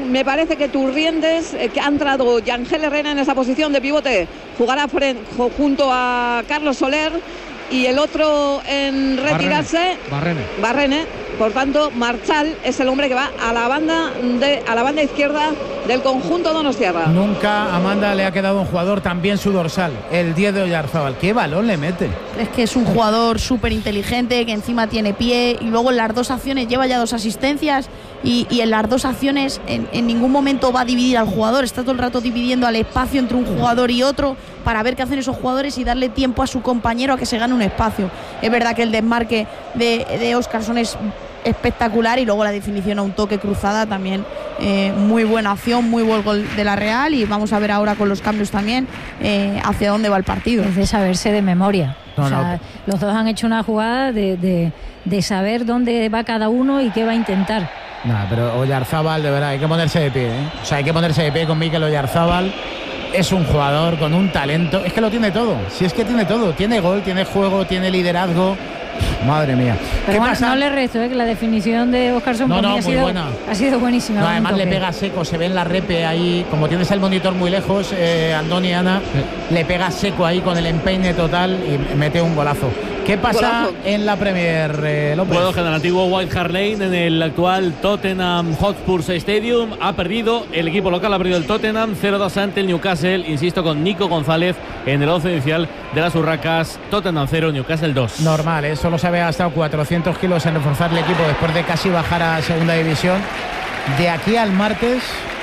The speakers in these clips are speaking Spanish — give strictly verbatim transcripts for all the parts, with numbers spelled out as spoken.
me parece que Turrientes, eh, que ha entrado Yangel Herrera en esa posición de pivote, jugará frente, junto a Carlos Soler, y el otro en retirarse, Barrene. Barrene. Por tanto, Marchal es el hombre que va a la banda de a la banda izquierda del conjunto donostiarra. Nunca a Amanda le ha quedado un jugador tan bien su dorsal, el diez de Oyarzábal. ¿Qué balón le mete? Es que es un jugador súper inteligente, que encima tiene pie, y luego en las dos acciones lleva ya dos asistencias, y, y en las dos acciones en, en ningún momento va a dividir al jugador, está todo el rato dividiendo al espacio entre un jugador y otro para ver qué hacen esos jugadores y darle tiempo a su compañero a que se gane un espacio. Es verdad que el desmarque de, de Óscarson es espectacular, y luego la definición a un toque cruzada también, eh, muy buena acción, muy buen gol de la Real, y vamos a ver ahora con los cambios también eh, hacia dónde va el partido. Es de saberse de memoria. No, o sea, no. Los dos han hecho una jugada de, de, de saber dónde va cada uno y qué va a intentar. Nah, pero Oyarzábal, de verdad, hay que ponerse de pie, ¿eh? O sea, hay que ponerse de pie con Mikel Oyarzábal. Es un jugador con un talento, es que lo tiene todo, si es que tiene todo, tiene gol, tiene juego, tiene liderazgo. Madre mía. Pero bueno, no le resto, ¿eh? Que la definición de Óscarson no, no, ha, sido, buena. ha sido buenísima. No, además le pega seco, se ve en la repe ahí, como tienes el monitor muy lejos, eh, Andoni y Ana, sí. Le pega seco ahí con el empeine total y mete un golazo. ¿Qué pasa golazo en la Premier, eh, López? Juego en el antiguo White Hart Lane, en el actual Tottenham Hotspur Stadium. Ha perdido, el equipo local ha perdido el Tottenham cero dos ante el Newcastle, insisto, con Nico González en el once inicial de las Urracas. Tottenham cero, Newcastle dos. Normal, ¿eh? Solo se había gastado cuatrocientos kilos en reforzar el equipo después de casi bajar a segunda división. De aquí al martes,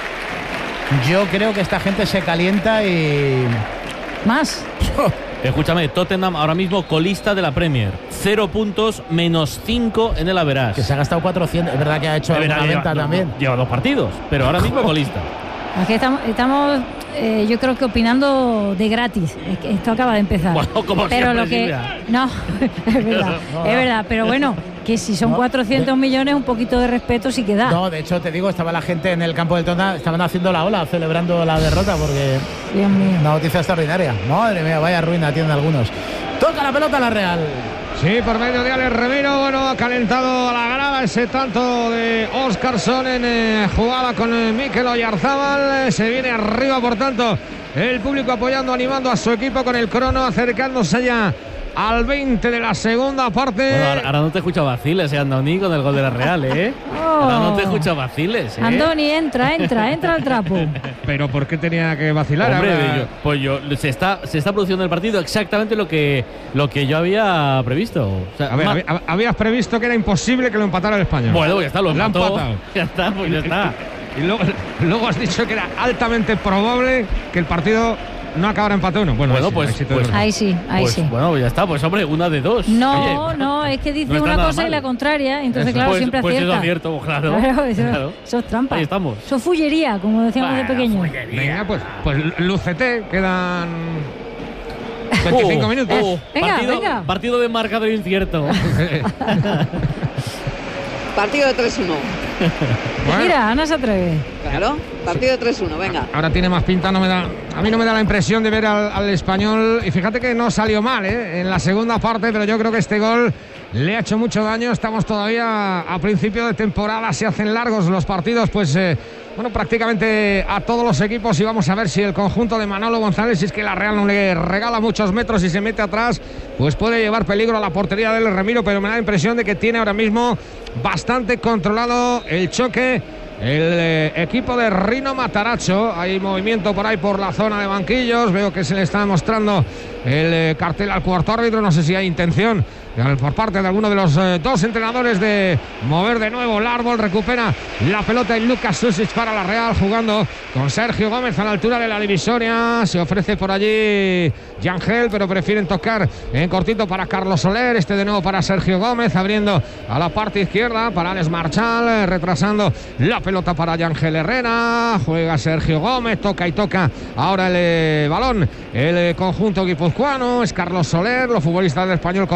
yo creo que esta gente se calienta y... ¿Más? Escúchame, Tottenham ahora mismo colista de la Premier. Cero puntos, menos cinco en el average. Que se ha gastado cuatrocientos. Es verdad que ha hecho una venta también. No, lleva dos partidos, pero ahora mismo colista. Aquí estamos, estamos eh, yo creo que opinando de gratis. Es que esto acaba de empezar. Bueno, como pero siempre, lo que Silvia. no, es verdad, no, es verdad. Pero bueno, que si son no, cuatrocientos millones, un poquito de respeto sí que da. No, de hecho te digo, estaba la gente en el campo del Tottenham, estaban haciendo la ola, celebrando la derrota, porque Dios mío. Una noticia extraordinaria. Madre mía, vaya ruina tienen algunos. Toca la pelota la Real. Sí, por medio de Alex Remiro. Bueno, ha calentado a la grada ese tanto de Óscarson en eh, jugada con eh, Mikel Oyarzábal. Se viene arriba, por tanto, el público apoyando, animando a su equipo con el crono, acercándose ya al veinte de la segunda parte. Bueno, ahora, ahora no te escucha vaciles, eh, Andoni, con el gol de la Real, ¿eh? Oh. Ahora no te escucha vaciles, ¿eh? Andoni, entra, entra, entra al trapo. Pero ¿por qué tenía que vacilar? Hombre, ahora... yo, pues yo, se está, se está produciendo el partido exactamente lo que, lo que yo había previsto. O sea, a ver, ma... había, habías previsto que era imposible que lo empatara el Español. Bueno, ya está, lo empató. Lo empatado. Ya está, pues ya está. Y, y luego, luego has dicho que era altamente probable que el partido no acabara empate uno. Bueno, bueno ahí, pues, sí, pues, ahí sí, ahí pues, sí. Bueno, ya está, pues hombre, una de dos. No, Oye, no, es que dice no una cosa mal. y la contraria, entonces eso, claro, pues, siempre pues acierta. Pues eso acierto, claro. Claro, eso, claro. eso es trampa. Ahí estamos. Eso es fullería, como decíamos bueno, de pequeño. Venga, pues, pues lúcete, quedan veinticinco uh, minutos. Uh, venga, partido, venga. Partido de marcador incierto. Partido de tres uno. Bueno. Mira, Ana se atreve. Claro, partido de tres uno, venga. Ahora tiene más pinta, no me da, a mí no me da la impresión de ver al, al Español. Y fíjate que no salió mal, ¿eh? En la segunda parte, pero yo creo que este gol le ha hecho mucho daño. Estamos todavía a principio de temporada, se hacen largos los partidos, pues eh, bueno, prácticamente a todos los equipos, y vamos a ver si el conjunto de Manolo González, si es que la Real no le regala muchos metros y se mete atrás, pues puede llevar peligro a la portería del Remiro, pero me da la impresión de que tiene ahora mismo bastante controlado el choque el eh, equipo de Rino Matarazzo. Hay movimiento por ahí por la zona de banquillos, veo que se le está mostrando el eh, cartel al cuarto árbitro, no sé si hay intención por parte de alguno de los eh, dos entrenadores de mover de nuevo el árbol. Recupera la pelota y Lucas Susic para la Real, jugando con Sergio Gómez a la altura de la divisoria. Se ofrece por allí Yangel, pero prefieren tocar en cortito para Carlos Soler. Este de nuevo para Sergio Gómez, abriendo a la parte izquierda para Alex Marchal, eh, retrasando la pelota para Yangel Herrera. Juega Sergio Gómez, toca y toca ahora el eh, balón el eh, conjunto guipuzcoano. Es Carlos Soler, los futbolistas del Español corriendo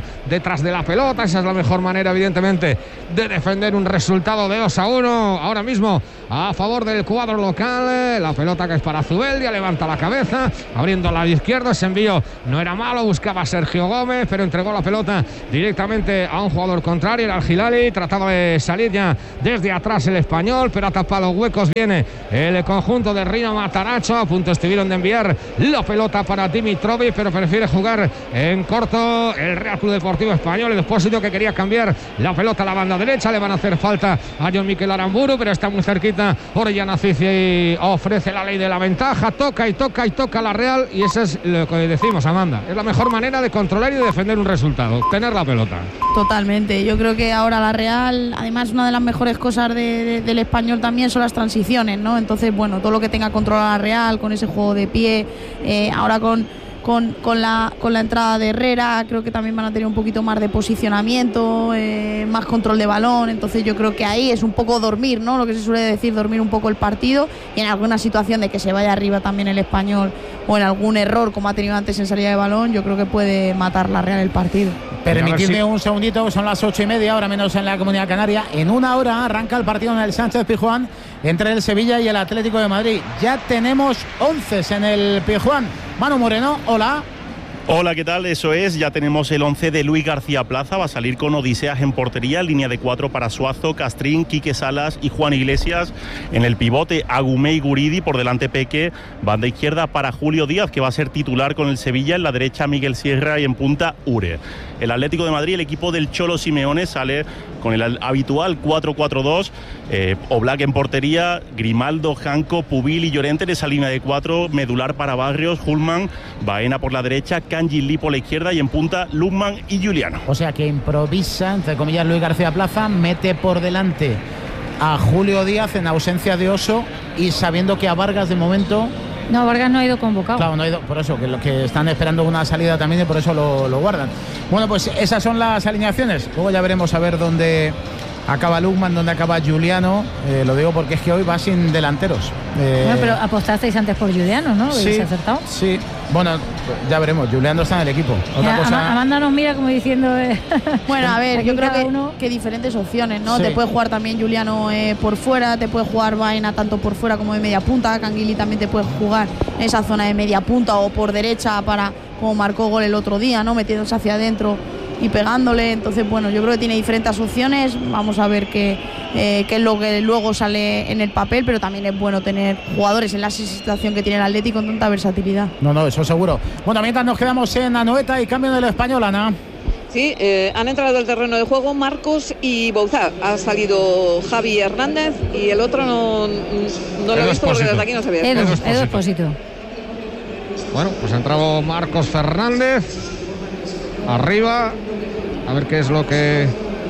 detrás de la pelota. Esa es la mejor manera, evidentemente, de defender un resultado de dos a uno. Ahora mismo a favor del cuadro local. La pelota que es para Zubeldia, levanta la cabeza, abriendo al lado izquierdo. Ese envío no era malo, buscaba Sergio Gómez, pero entregó la pelota directamente a un jugador contrario, era el Hilali. Trataba de salir ya desde atrás el español, pero a tapar los huecos viene el conjunto de Rino Mataracho. A punto estuvieron de enviar la pelota para Dimitrovic, pero prefiere jugar en corto el Real Club Deportivo Español. El Expósito, que quería cambiar la pelota a la banda derecha. Le van a hacer falta a John Mikel Aramburu, pero está muy cerquita Orellana Cici y ofrece la ley de la ventaja. Toca y toca y toca la Real, y eso es lo que decimos, Amanda. Es la mejor manera de controlar y de defender un resultado, tener la pelota. Totalmente. Yo creo que ahora la Real, además, una de las mejores cosas de, de, del Español también son las transiciones, ¿no? Entonces, bueno, todo lo que tenga controlado la Real con ese juego de pie, eh, ahora con Con, con, la, con la entrada de Herrera, creo que también van a tener un poquito más de posicionamiento, eh, más control de balón. Entonces yo creo que ahí es un poco dormir, ¿no? Lo que se suele decir, dormir un poco el partido, y en alguna situación de que se vaya arriba también el Español, o en algún error como ha tenido antes en salida de balón, yo creo que puede matar la Real el partido. Permitidme si... un segundito, son las ocho y media, ahora menos en la Comunidad Canaria. En una hora arranca el partido en el Sánchez Pizjuán entre el Sevilla y el Atlético de Madrid. Ya tenemos once en el Pizjuán. Manu Moreno, hola. Hola, ¿qué tal? Eso es, ya tenemos el once de Luis García Plaza. Va a salir con Odiseas en portería, línea de cuatro para Suazo, Castrín, Quique Salas y Juan Iglesias. En el pivote, Agumé y Guridi, por delante Peque. Banda izquierda para Julio Díaz, que va a ser titular con el Sevilla. En la derecha, Miguel Sierra, y en punta, Ure. El Atlético de Madrid, el equipo del Cholo Simeone, sale con el habitual cuatro cuatro dos. Eh, Oblak en portería, Grimaldo, Janco, Pubil y Llorente en esa línea de cuatro. Medular para Barrios, Hulman, Baena por la derecha, Kanji Lee por la izquierda, y en punta Lukman y Juliano. O sea que improvisa, entre comillas, Luis García Plaza, mete por delante a Julio Díaz en ausencia de Oso, y sabiendo que a Vargas de momento... No, Vargas no ha ido convocado. Claro, no ha ido, por eso, que los que están esperando una salida también, y por eso lo, lo guardan. Bueno, pues esas son las alineaciones. Luego ya veremos a ver dónde acaba Lukman, dónde acaba Juliano. Eh, lo digo porque es que hoy va sin delanteros. Eh, bueno, pero apostasteis antes por Juliano, ¿no? Sí, ¿Habéis acertado? Sí. Bueno, ya veremos. Juliano está en el equipo. Otra Mira, cosa... Amanda nos mira como diciendo... Eh, bueno, a ver, yo creo que, uno... que diferentes opciones, ¿no? Sí. Te puede jugar también Juliano eh, por fuera, te puede jugar Baena tanto por fuera como de media punta. Canguili también te puede jugar en esa zona de media punta o por derecha, para como marcó gol el otro día, ¿no? Metiéndose hacia adentro y pegándole. Entonces, bueno, yo creo que tiene diferentes opciones. Vamos a ver qué, eh, qué es lo que luego sale en el papel, pero también es bueno tener jugadores en la situación que tiene el Atlético con tanta versatilidad. No, no, eso seguro. Bueno, mientras nos quedamos en Anoeta y cambio de lo español, Ana. Sí, eh, han entrado al terreno de juego Marcos y Bouzá. Ha salido Javi Hernández y el otro no, no lo he visto porque desde aquí no se ve. Edu, Edu Expósito. Bueno, pues ha entrado Marcos Fernández arriba, a ver qué es lo que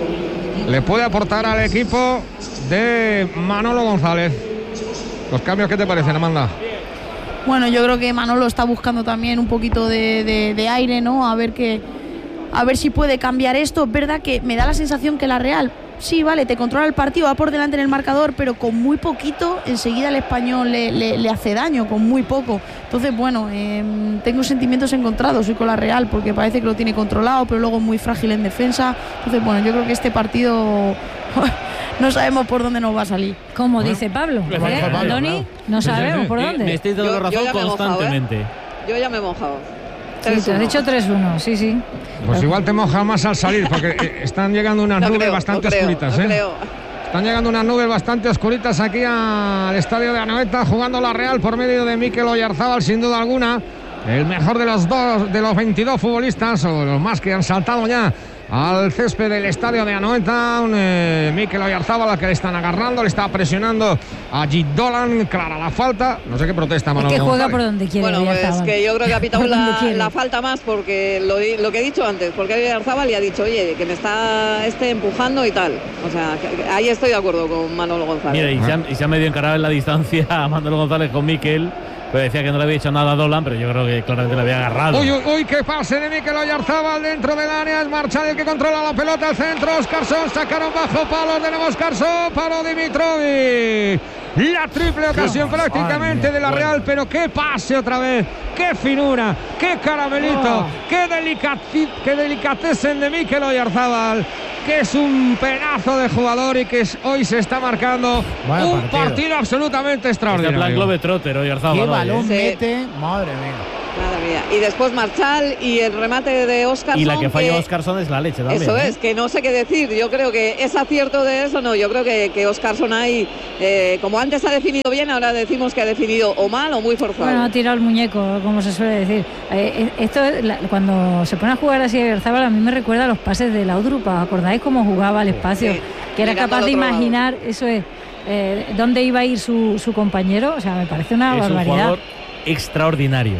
le puede aportar al equipo de Manolo González. Los cambios, ¿qué te parecen, Amanda? Bueno, yo creo que Manolo está buscando también un poquito de, de, de aire, ¿no? A ver qué, a ver si puede cambiar esto. Es verdad que me da la sensación que la Real, sí, vale, te controla el partido, va por delante en el marcador, pero con muy poquito, enseguida el Español le, le, le hace daño, con muy poco. Entonces, bueno, eh, tengo sentimientos encontrados, soy con la Real, porque parece que lo tiene controlado, pero luego muy frágil en defensa. Entonces, bueno, yo creo que este partido no sabemos por dónde nos va a salir. Como bueno, dice Pablo, ¿eh? Pablo, Andoni, claro. No sabemos sí, sí. por dónde. Me estáis dando yo, razón yo constantemente. Mojado, ¿eh? Yo ya me he mojado. Sí, te has dicho tres uno, sí, sí. Pues igual te mojas más al salir, porque están llegando unas no nubes creo, bastante no creo, oscuritas, no ¿eh? Creo. Están llegando unas nubes bastante oscuritas aquí al estadio de Anoeta, jugando la Real por medio de Mikel Oyarzábal, sin duda alguna. El mejor de los dos, de los veintidós futbolistas, o los más que han saltado ya al césped del estadio de Anoeta. Un eh, Mikel Oyarzábal al que le están agarrando, le está presionando a Gidolan, clara la falta. No sé qué protesta Manolo. Es que juega González. por donde quiere. Bueno, pues que yo creo que ha pitado la, la falta más porque lo, lo que he dicho antes, porque Oyarzábal le ha dicho, oye, que me está este empujando y tal. O sea, que, ahí estoy de acuerdo con Manolo González. Mira, y, ah. se, han, y se ha medio encarado en la distancia a Manolo González con Mikel. Pues decía que no le había hecho nada a Dolan, pero yo creo que claramente le había agarrado. Uy, uy, uy, qué pase de Mikel Oyarzábal dentro del área. Es Marchal el que controla la pelota al centro. Oscarsson, sacaron bajo palos de nuevo Oscarsson. Paró Dimitrovic. la triple ocasión Qué prácticamente de la bueno. Real, pero qué pase otra vez, qué finura, qué caramelito, Oh. qué, delicati- qué delicatesen de Mikel Oyarzábal, que es un pedazo de jugador y que es, hoy se está marcando Vaya un partido. partido absolutamente Este plan extraordinario. Globetrotter, Oyarzabal. Qué hoy, balón ¿eh? Sí. mete, madre mía. Madre mía. Y después Marchal y el remate de Óscar. Y la que falló Óscarson es la leche también. Eso ¿eh? es, que no sé qué decir. Yo creo que es acierto de eso, no. Yo creo que, que Óscarson ahí, eh, como antes ha definido bien, ahora decimos que ha definido o mal o muy forzado. Bueno, ha tirado el muñeco, como se suele decir. Eh, esto, es la- cuando se pone a jugar así Oyarzábal, a mí me recuerda a los pases de Laudrup. ¿Acordáis cómo jugaba al espacio? Sí, Que era mirando capaz al de otro lado. imaginar, eso es, eh, dónde iba a ir su, su compañero. O sea, me parece una Es un barbaridad. jugador extraordinario.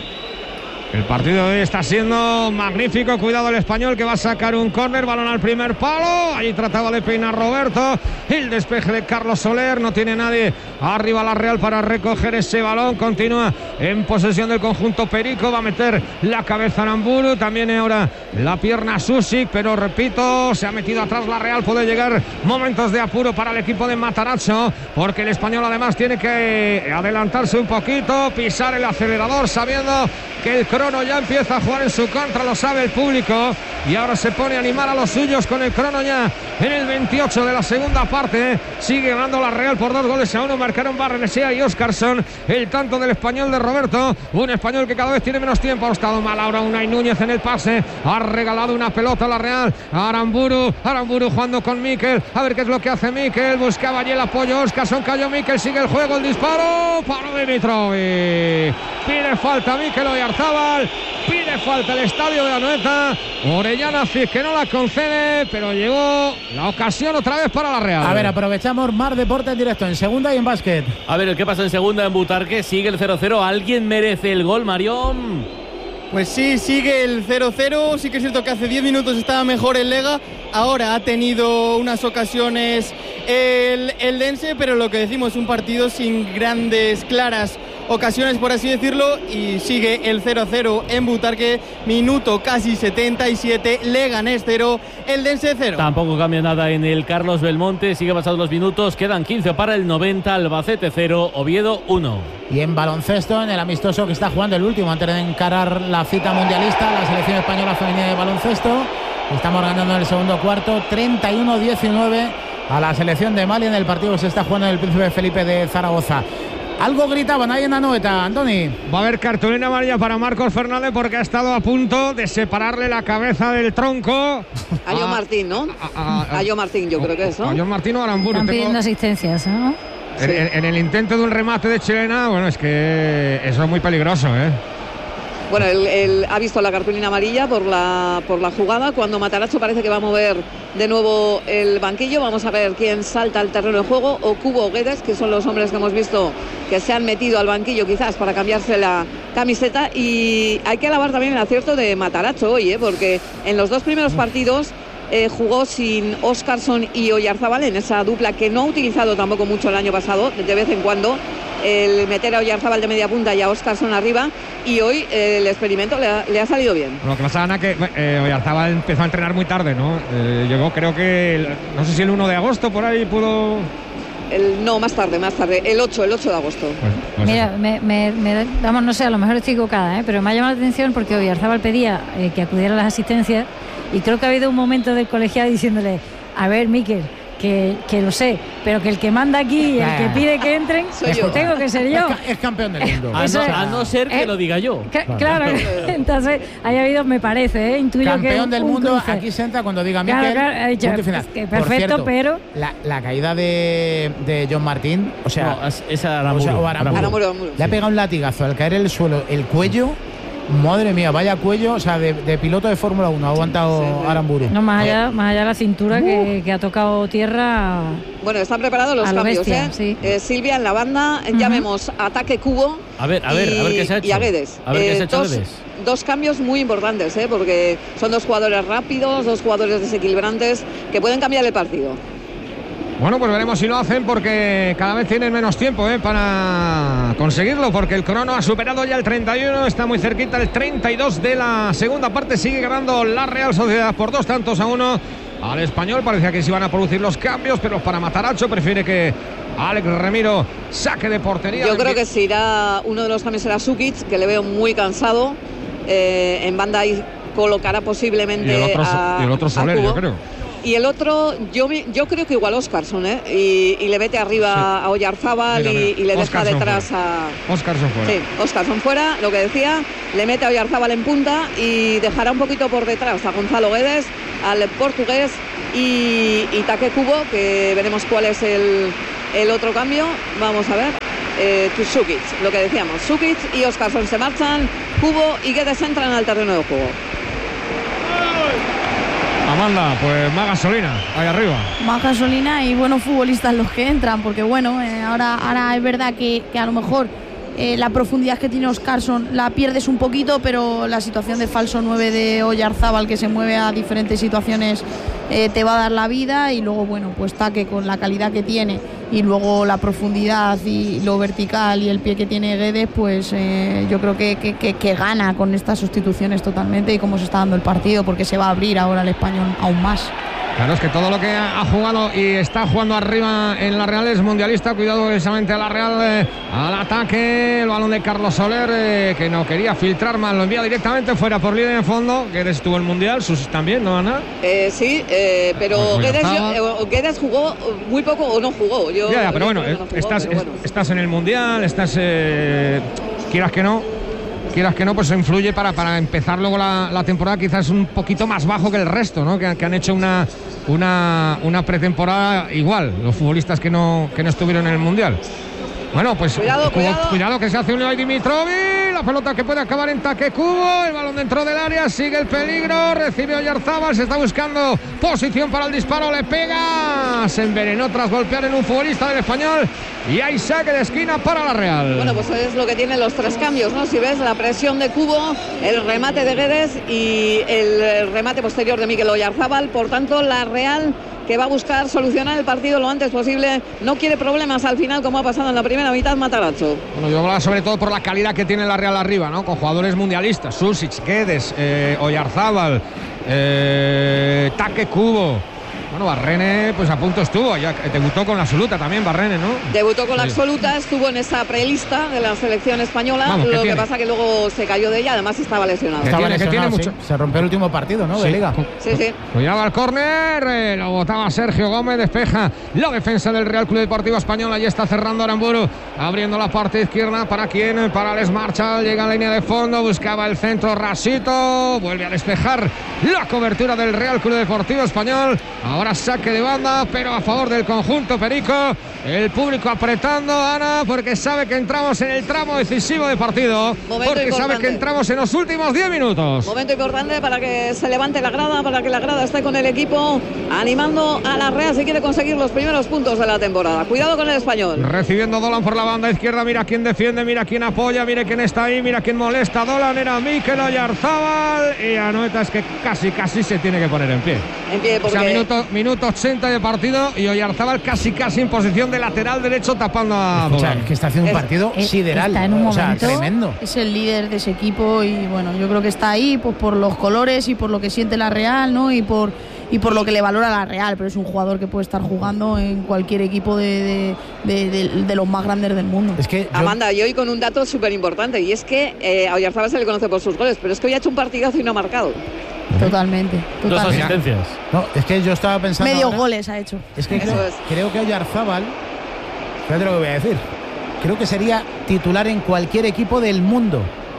El partido de hoy está siendo magnífico. Cuidado el español que va a sacar un córner. Balón al primer palo. Ahí trataba de peinar Roberto. El despeje de Carlos Soler. No tiene nadie arriba la Real para recoger ese balón. Continúa en posesión del conjunto perico. Va a meter la cabeza Aramburu. También ahora la pierna Susic. Pero repito, se ha metido atrás la Real. Puede llegar momentos de apuro para el equipo de Matarazzo. Porque el español además tiene que adelantarse un poquito. Pisar el acelerador sabiendo que el crono ya empieza a jugar en su contra, lo sabe el público, y ahora se pone a animar a los suyos con el crono ya en el veintiocho de la segunda parte. Sigue ganando la Real por dos goles a uno. Marcaron Barrenechea y Óscarson. El tanto del español de Roberto, un español que cada vez tiene menos tiempo. Ha estado mal ahora Unai Núñez en el pase, ha regalado una pelota a la Real a Aramburu. Aramburu jugando con Mikel, a ver qué es lo que hace Mikel. Buscaba allí el apoyo Óscarson, cayó Mikel, sigue el juego, el disparo, paró Dimitrovic. Pide falta Mikel Oyarzábal, pide falta el estadio de Anoeta. Orellana Cid que no la concede, pero llegó la ocasión otra vez para la Real. A ver, aprovechamos más deporte en directo en segunda y en básquet. A ver, ¿qué pasa en segunda en Butarque? Sigue el cero cero. ¿Alguien merece el gol, Marión? Pues sí, sigue el cero cero. Sí que es cierto que hace diez minutos estaba mejor el Lega. Ahora ha tenido unas ocasiones el, el Dense, pero lo que decimos, un partido sin grandes, claras ocasiones, por así decirlo, y sigue el cero cero en Butarque, minuto casi setenta y siete, Leganés cero, el Dense cero. Tampoco cambia nada en el Carlos Belmonte, sigue pasando los minutos, quedan quince para el noventa, Albacete cero, Oviedo uno. Y en baloncesto, en el amistoso que está jugando el último antes de encarar la cita mundialista, la selección española femenina de baloncesto, estamos ganando en el segundo cuarto treinta y uno diecinueve a la selección de Mali en el partido que se está jugando en el Príncipe Felipe de Zaragoza. Algo gritaban ahí en Anoeta, Antoni. Va a haber cartulina amarilla para Marcos Fernández porque ha estado a punto de separarle la cabeza del tronco A John a- Martín, ¿no? a- a- A John Martín, yo creo que es, ¿no? a John Martín o Aramburu. Están Tengo- pidiendo asistencias, ¿no? en, en- en el intento de un remate de chilena, bueno, es que eso es muy peligroso, ¿eh? Bueno, él, él ha visto la cartulina amarilla por la, por la jugada. Cuando Matarazzo parece que va a mover de nuevo el banquillo, vamos a ver quién salta al terreno de juego. O Cubo o Guedes, que son los hombres que hemos visto que se han metido al banquillo quizás para cambiarse la camiseta. Y hay que alabar también el acierto de Matarazzo hoy, ¿eh? Porque en los dos primeros partidos eh, jugó sin Óscarson y Oyarzábal, en esa dupla que no ha utilizado tampoco mucho el año pasado, de vez en cuando, el meter a Oyarzábal de media punta y a Óscarson arriba, y hoy eh, el experimento le ha, le ha salido bien. Lo que pasa, Ana, que eh, Oyarzábal empezó a entrenar muy tarde, ¿no? Eh, llegó, creo que, el- no sé si el uno de agosto por ahí pudo... El, no, más tarde, más tarde, el ocho, el ocho de agosto. Pues, pues Mira, eso. me, me- me- vamos, no sé, a lo mejor estoy equivocada, ¿eh? Pero me ha llamado la atención porque Oyarzábal pedía eh, que acudiera a las asistencias y creo que ha habido un momento del colegiado diciéndole, a ver, Mikel, que, que lo sé, pero que el que manda aquí y el que pide que entren, Soy yo. tengo que ser yo. Es, ca- es campeón del mundo. A Eso no, es. a no ser que Eh, lo diga yo. Cla- Claro, entonces haya habido, me parece, ¿eh? Intuyo que Campeón un- del un mundo, cruce. aquí se entra cuando diga Claro, Mikel. claro, ha dicho, punto y final. es que Por perfecto, cierto, pero- La, la caída de, de John Martín, o sea, No, es- es o Aramburu. sea, o Aramburu. Aramburu, Aramburu. le ha pegado un latigazo al caer en el suelo, el cuello. Madre mía, vaya cuello, o sea, de, de piloto de Fórmula uno ha aguantado Sí, sí. Aramburu. No, más allá, más allá de la cintura que, que ha tocado tierra. Bueno, están preparados los A lo cambios, bestia, ¿eh? sí. Eh, Silvia en la banda, ya Ujú. vemos ataque Cubo. A ver, a ver, y, a ver qué se ha hecho. Y a Guedes. A ver qué Eh, se ha hecho dos, Guedes. dos cambios muy importantes, ¿eh? Porque son dos jugadores rápidos, dos jugadores desequilibrantes que pueden cambiar el partido. Bueno, pues veremos si lo hacen porque cada vez tienen menos tiempo ¿eh? para conseguirlo, porque el crono ha superado ya el treinta y uno, está muy cerquita el treinta y dos de la segunda parte, sigue ganando la Real Sociedad por dos tantos a uno al Español. Parecía que se iban a producir los cambios, pero para Matarazzo prefiere que Alex Remiro, saque de portería. Yo creo que se irá, uno de los cambios será Sukic, que le veo muy cansado. Eh, en banda ahí colocará posiblemente y el otro, a, y el otro Soler, yo creo. Y el otro, yo, yo creo que igual Óscarson, ¿eh? Y, y le mete arriba sí. a Oyarzábal mira, mira. y, y le Oscarson deja detrás fuera. a... Óscarson fuera. Sí, Óscarson fuera, lo que decía, le mete a Oyarzábal en punta y dejará un poquito por detrás a Gonzalo Guedes, al portugués y, y Take Kubo, que veremos cuál es el, el otro cambio. Vamos a ver. Eh, Sukic, lo que decíamos, Sukic y Óscarson se marchan, Kubo y Guedes entran al terreno de juego. Amanda, pues más gasolina, ahí arriba. Más gasolina y buenos futbolistas los que entran, porque bueno, eh, ahora, ahora es verdad que, que a lo mejor eh, la profundidad que tiene Óscarson la pierdes un poquito, pero la situación de falso nueve de Oyarzábal, que se mueve a diferentes situaciones, eh, te va a dar la vida. Y luego, bueno, pues Take, con la calidad que tiene y luego la profundidad y lo vertical y el pie que tiene Guedes, pues eh, yo creo que, que, que, que gana con estas sustituciones totalmente y cómo se está dando el partido, porque se va a abrir ahora el Español aún más. Claro, es que todo lo que ha jugado y está jugando arriba en la Real es mundialista. Cuidado precisamente a la Real, eh, al ataque, el balón de Carlos Soler, eh, que no quería filtrar más, lo envía directamente fuera por línea de fondo. Guedes estuvo en Mundial, sus también, ¿no, Ana? Eh, sí, eh, pero pues Guedes, yo, eh, Guedes jugó muy poco o no jugó. Yo, ya, ya, pero bueno, no jugó, estás, pero bueno, estás en el Mundial, estás, eh, quieras que no, quieras que no, pues influye para, para empezar luego la, la temporada quizás un poquito más bajo que el resto, ¿no? Que, que han hecho una, una, una pretemporada igual, los futbolistas que no, que no estuvieron en el Mundial. Bueno, pues cuidado, cuidado. cuidado que se hace un Levi Dimitrovic, la pelota que puede acabar en Take Kubo, el balón dentro del área, sigue el peligro, recibe Oyarzábal, se está buscando posición para el disparo, le pega, se envenenó tras golpear en un futbolista del Español y hay saque de esquina para la Real. Bueno, pues es lo que tienen los tres cambios, ¿no? Si ves la presión de Kubo, el remate de Guedes y el remate posterior de Mikel Oyarzábal, por tanto la Real, que va a buscar solucionar el partido lo antes posible, no quiere problemas al final como ha pasado en la primera mitad Matarazzo. Bueno, yo hablaba sobre todo por la calidad que tiene la Real arriba, ¿no? Con jugadores mundialistas, Susic, Guedes, eh, Oyarzábal, eh, Take Kubo. Bueno, Barrene pues a punto estuvo, ya debutó con la absoluta también Barrene, ¿no? Debutó con la absoluta, estuvo en esa prelista de la selección española. Vamos, lo que pasa que luego se cayó de ella, además estaba lesionado. Estaba tiene, lesionado, tiene sí. mucho. Se rompió el último partido, ¿no? Sí. De Liga. Sí, sí. Cuidado al córner, eh, lo botaba Sergio Gómez, despeja la defensa del Real Club Deportivo Español. Allí está cerrando Aramburu, abriendo la parte izquierda. ¿Para quién? Para Les Marchal, llega a la línea de fondo, buscaba el centro, Rasito, vuelve a despejar la cobertura del Real Club Deportivo Español. Ahora saque de banda, pero a favor del conjunto perico. El público apretando, Ana, porque sabe que entramos en el tramo decisivo de partido. Momento porque importante. Sabe que entramos en los últimos diez minutos. Momento importante para que se levante la grada, para que la grada esté con el equipo animando a la Real si quiere conseguir los primeros puntos de la temporada. Cuidado con el Español. Recibiendo Dolan por la banda izquierda, mira quién defiende, mira quién apoya, mira quién está ahí, mira quién molesta. Dolan era Mikel Oyarzábal y Anoeta es que casi, casi se tiene que poner en pie. En pie, porque... O sea, minuto, minuto ochenta de partido y Oyarzábal casi, casi en posición de lateral derecho tapando a Dolan. O sea, es que está haciendo un partido es, sideral, está en un o sea, momento, tremendo. Es el líder de ese equipo y bueno, yo creo que está ahí pues por los colores y por lo que siente la Real, ¿no? Y por y por lo que le valora la Real, pero es un jugador que puede estar jugando en cualquier equipo de, de, de, de, de los más grandes del mundo. Es que yo... Amanda, y hoy con un dato súper importante, y es que eh, a Oyarzábal se le conoce por sus goles, pero es que hoy ha hecho un partidazo y no ha marcado. Totalmente, totalmente. Dos asistencias. No, es que yo estaba pensando. Medio ahora, goles ha hecho. Es que creo, es. creo que Oyarzábal, fíjate lo que voy a decir, creo que sería titular en cualquier equipo del mundo.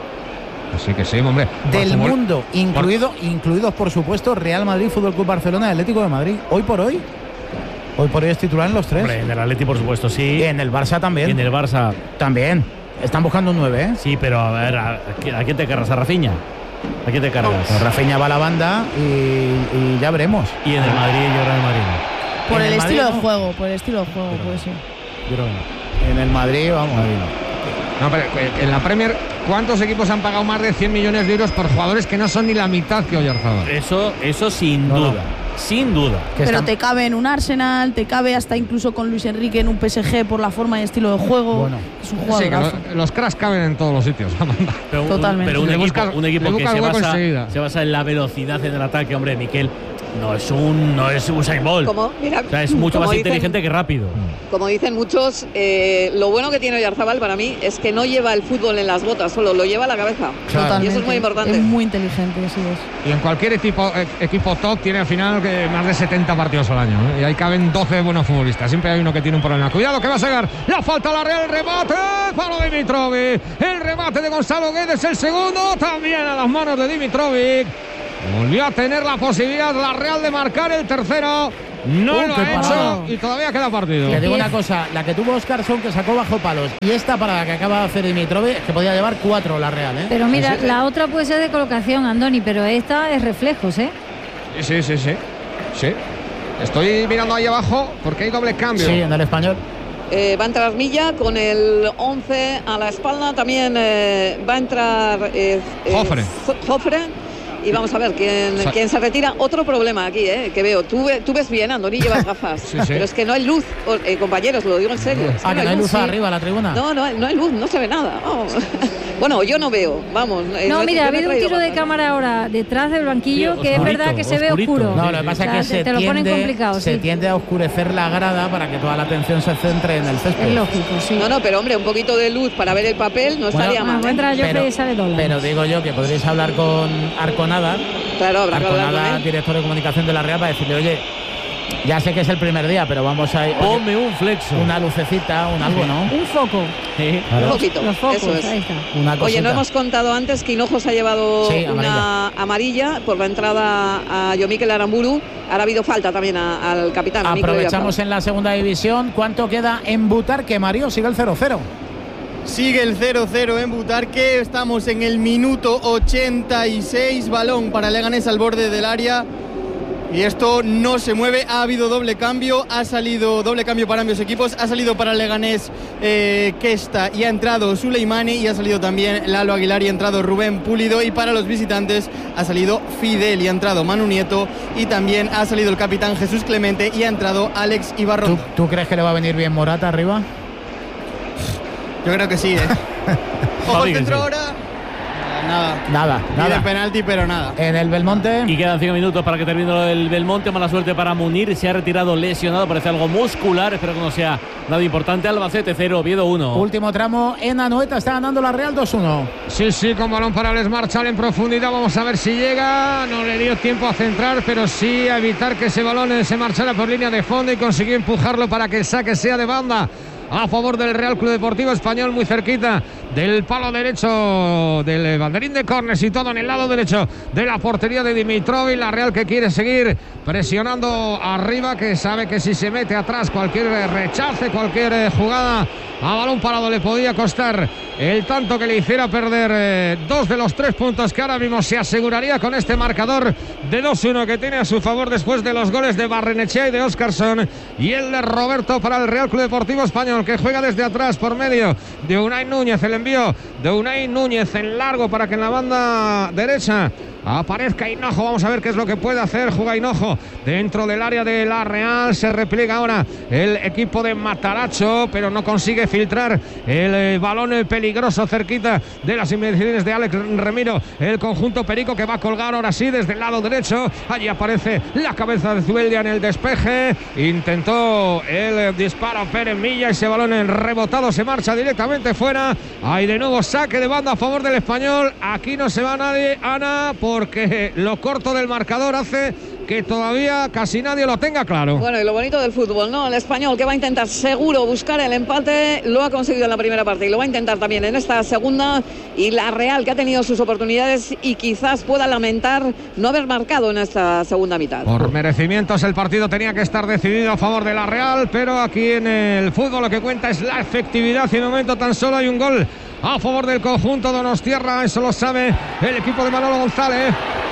Así que sí, hombre. Del por mundo, por... incluido, incluidos por supuesto Real Madrid, Fútbol Club Barcelona, Atlético de Madrid. Hoy por hoy, hoy por hoy es titular en los tres. Hombre, en el Atleti por supuesto, sí. Y en el Barça también. Y en el Barça también. Están buscando un nueve, ¿eh? Sí, pero a ver, ¿a, a quién te cargas? ¿A Rafinha? ¿A quién te cargas? Pues Rafinha va a la banda y, y ya veremos. Y en el Madrid, yo creo en el Madrid. Por en el, el estilo Madrid, de no. juego, por el estilo de juego, Pero, puede ser. Yo creo que no. En el Madrid, vamos a ver. No, pero en la Premier, ¿cuántos equipos han pagado más de cien millones de euros por jugadores que no son ni la mitad que Oyarzábal? Eso, eso sin No, duda. no. sin duda. Pero están... te cabe en un Arsenal, te cabe hasta incluso con Luis Enrique en un P S G por la forma y estilo de juego. Bueno. Es un Sí, que jugadorazo. lo- los cracks caben en todos los sitios. Pero un, Totalmente. pero un Le equipo, buscas- un equipo le que buscas se hueco basa, enseguida. se basa en la velocidad en el ataque, hombre, Miquel. No es un no es Usain Bolt. Como, mira, O sea, es mucho como más dicen- inteligente que rápido. Como dicen muchos, eh, lo bueno que tiene Oyarzabal para mí es que no lleva el fútbol en las botas, solo lo lleva a la cabeza. Totalmente. Y eso es muy importante. Es muy inteligente, así es. Y en cualquier equipo, eh, equipo top tiene al final que más de setenta partidos al año, ¿eh? Y ahí caben doce buenos futbolistas. Siempre hay uno que tiene un problema. Cuidado que va a sacar la falta a la Real, el remate para Dimitrovic. El remate de Gonzalo Guedes, el segundo, también a las manos de Dimitrovic. Volvió a tener la posibilidad la Real de marcar el tercero. No Uh, lo qué ha parada. hecho y todavía queda partido. Te digo una cosa, la que tuvo Oscarson, que sacó bajo palos, y esta para la que acaba de hacer Dimitrovic, que podía llevar cuatro la Real, ¿eh? Pero mira, la otra puede ser de colocación, Andoni, pero esta es reflejos, ¿eh? Sí, sí, sí. Sí. Estoy mirando ahí abajo porque hay doble cambio. Sí, en el Español. Eh, va a entrar Milla con el once a la espalda. También eh, va a entrar eh, eh, Jofre. Zo- Jofre. Y vamos a ver quién, Sa- quién se retira. Otro problema aquí, eh, que veo. Tú, ve- tú ves bien, Andoni, llevas gafas. Sí, sí. Pero es que no hay luz, o- eh, compañeros, lo digo en serio. Es Ah, que no hay luz sí. arriba, la tribuna. No, no, no hay luz, no se ve nada. Vamos. Bueno, yo no veo, vamos. eh, No, yo mira, he ha habido un traído tiro de gafas. cámara ahora detrás del banquillo Sí, que es oscurito, verdad que se ve oscurito. oscuro. No, lo que pasa O sea, es que te- se, te lo ponen tiende, complicado, se sí. tiende a oscurecer la grada para que toda la atención se centre en el césped. Es lógico, sí. No, no, pero hombre, un poquito de luz para ver el papel no Bueno, estaría Ah, mal. va a ¿eh? entrar Joffrey Pero, y sale dólar. pero digo yo que podréis hablar con Arconada, Claro, habrá que hablar con Arconada, él. director de comunicación de la Real, para decirle, oye, ya sé que es el primer día, pero vamos a oye, Ponme un flexo. una lucecita, un algo, ¿no? Un foco. Sí. Un poquito, Los focos, eso es. ahí está. Una Oye, cosita. no hemos contado antes que Hinojos ha llevado Sí, una amarilla por la entrada a Yomikel Aramburu. Ahora ha habido falta también a- al capitán. a Mikel Aprovechamos Oyarzabal. en la segunda división. ¿Cuánto queda en Butarque, Mario? Sigue el cero cero. Sigue el cero cero en Butarque, estamos en el minuto ochenta y seis, balón para Leganés al borde del área y esto no se mueve. Ha habido doble cambio, ha salido doble cambio para ambos equipos, ha salido para Leganés eh, Kesta y ha entrado Suleimani y ha salido también Lalo Aguilar y ha entrado Rubén Pulido, y para los visitantes ha salido Fidel y ha entrado Manu Nieto, y también ha salido el capitán Jesús Clemente y ha entrado Alex ¿Tú, Ibarrondo. tú crees que le va a venir bien Morata arriba? Yo creo que sí, ¿eh? Ojo Javi, al que centro sí. ahora. Nada. Nada, Pide nada. penalti, pero nada. En el Belmonte. Y quedan cinco minutos para que termine el Belmonte. Mala suerte para Munir. Se ha retirado lesionado. Parece algo muscular. Espero que no sea nada importante. Albacete cero, Oviedo uno. Último tramo en Anoeta. Está ganando la Real dos uno. Sí, sí, con balón para Les Marchal en profundidad. Vamos a ver si llega. No le dio tiempo a centrar, pero sí a evitar que ese balón se marchara por línea de fondo y consiguió empujarlo para que el saque sea de banda a favor del Real Club Deportivo Español, muy cerquita del palo derecho del banderín de córner, situado en el lado derecho de la portería de Dimitrovic. La Real que quiere seguir presionando arriba, que sabe que si se mete atrás cualquier rechace, cualquier jugada a balón parado le podía costar el tanto que le hiciera perder eh, dos de los tres puntos que ahora mismo se aseguraría con este marcador de dos uno que tiene a su favor después de los goles de Barrenechea y de Óscarson, y el de Roberto para el Real Club Deportivo Español, que juega desde atrás por medio de Unai Núñez. El envío de Unai Núñez en largo para que en la banda derecha aparezca Hinojo. Vamos a ver qué es lo que puede hacer. Juega Hinojo dentro del área de la Real. Se repliega ahora el equipo de Mataracho, pero no consigue filtrar el eh, balón eh, peligroso cerquita de las inmediaciones de Alex Remiro. El conjunto perico que va a colgar ahora sí desde el lado derecho. Allí aparece la cabeza de Zubeldia en el despeje. Intentó el eh, disparo Pérez Milla. Ese balón en rebotado se marcha directamente fuera. Hay de nuevo saque de banda a favor del Español. Aquí no se va nadie, Ana, porque lo corto del marcador hace que todavía casi nadie lo tenga claro. Bueno, y lo bonito del fútbol, ¿no? El Español que va a intentar seguro buscar el empate, lo ha conseguido en la primera parte y lo va a intentar también en esta segunda, y la Real que ha tenido sus oportunidades y quizás pueda lamentar no haber marcado en esta segunda mitad. Por merecimientos el partido tenía que estar decidido a favor de la Real, pero aquí en el fútbol lo que cuenta es la efectividad, y de momento tan solo hay un gol a favor del conjunto donostiarra. Eso lo sabe el equipo de Manolo González.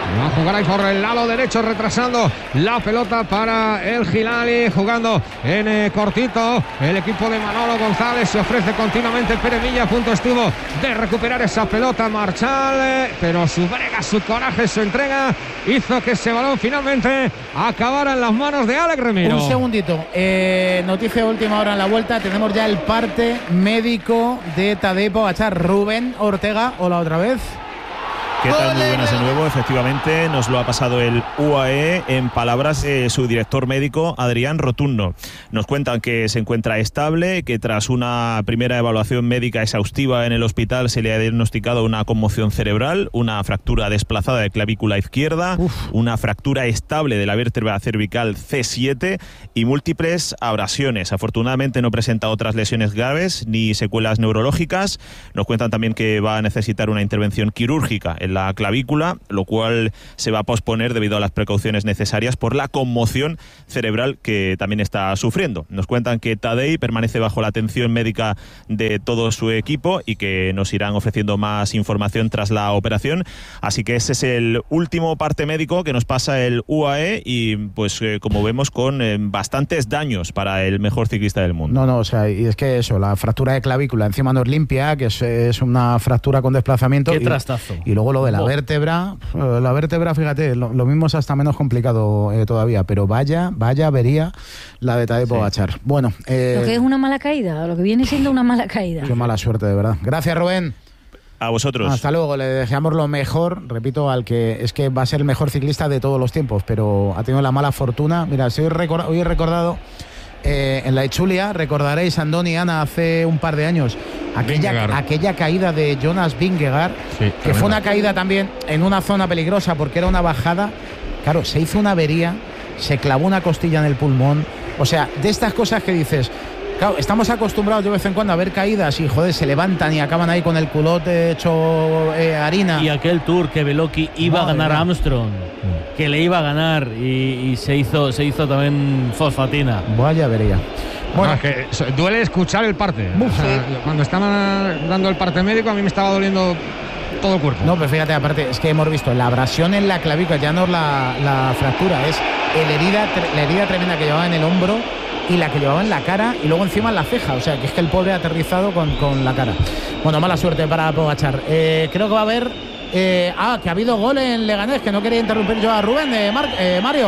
Va a jugar ahí por el lado derecho, retrasando la pelota para el Hilali, jugando en eh, cortito. El equipo de Manolo González se ofrece continuamente. Pere Milla a punto estuvo de recuperar esa pelota Marchal, eh, pero su brega, su coraje, su entrega hizo que ese balón finalmente acabara en las manos de Alex Remiro. Un segundito, eh, noticia de última hora en la vuelta. Tenemos ya el parte médico de Tadej Pogačar. Rubén Ortega, hola otra vez. ¿Qué tal? Muy buenas de nuevo. Efectivamente, nos lo ha pasado el U A E en palabras de su director médico, Adrián Rotunno. Nos cuentan que se encuentra estable, que tras una primera evaluación médica exhaustiva en el hospital se le ha diagnosticado una conmoción cerebral, una fractura desplazada de clavícula izquierda, Uf. una fractura estable de la vértebra cervical C siete y múltiples abrasiones. Afortunadamente no presenta otras lesiones graves ni secuelas neurológicas. Nos cuentan también que va a necesitar una intervención quirúrgica en la clavícula, lo cual se va a posponer debido a las precauciones necesarias por la conmoción cerebral que también está sufriendo. Nos cuentan que Tadej permanece bajo la atención médica de todo su equipo y que nos irán ofreciendo más información tras la operación. Así que ese es el último parte médico que nos pasa el U A E y pues eh, como vemos con eh, bastantes daños para el mejor ciclista del mundo. No, no, o sea, y es que eso, la fractura de clavícula encima no es limpia, que es, es una fractura con desplazamiento. Qué y, trastazo. Y luego lo de la oh. vértebra, la vértebra, fíjate, lo, lo mismo es hasta menos complicado eh, todavía, pero vaya, vaya avería la de Tadej Pogačar. Sí. Bueno, eh, lo que es una mala caída, lo que viene siendo una mala caída. Qué mala suerte, de verdad. Gracias, Rubén. A vosotros. Hasta luego, le deseamos lo mejor, repito, al que es que va a ser el mejor ciclista de todos los tiempos, pero ha tenido la mala fortuna. Mira, si hoy, record, hoy he recordado eh, en la Etxulia, recordaréis, Andoni y Ana, hace un par de años, aquella, aquella caída de Jonas Vingegaard, sí, que fue una caída también en una zona peligrosa porque era una bajada. Claro, se hizo una avería, se clavó una costilla en el pulmón. O sea, de estas cosas que dices, claro, estamos acostumbrados de vez en cuando a ver caídas y, joder, se levantan y acaban ahí con el culote hecho eh, harina. Y aquel Tour que Beloki iba Madre a ganar a Armstrong, mm. que le iba a ganar y, y se hizo se hizo también fosfatina. Vaya avería. Bueno, no, es que duele escuchar el parte. O sea, cuando estaban dando el parte médico a mí me estaba doliendo todo el cuerpo. No, pero fíjate, aparte, es que hemos visto la abrasión en la clavícula, ya no es la, la fractura, es el herida, la herida tremenda que llevaba en el hombro y la que llevaba en la cara y luego encima en la ceja. O sea, que es que el pobre ha aterrizado con, con la cara. Bueno, mala suerte para Pogačar. Eh, creo que va a haber... Eh, ah, que ha habido gol en Leganés, que no quería interrumpir yo a Rubén. Eh, Mar, eh, Mario.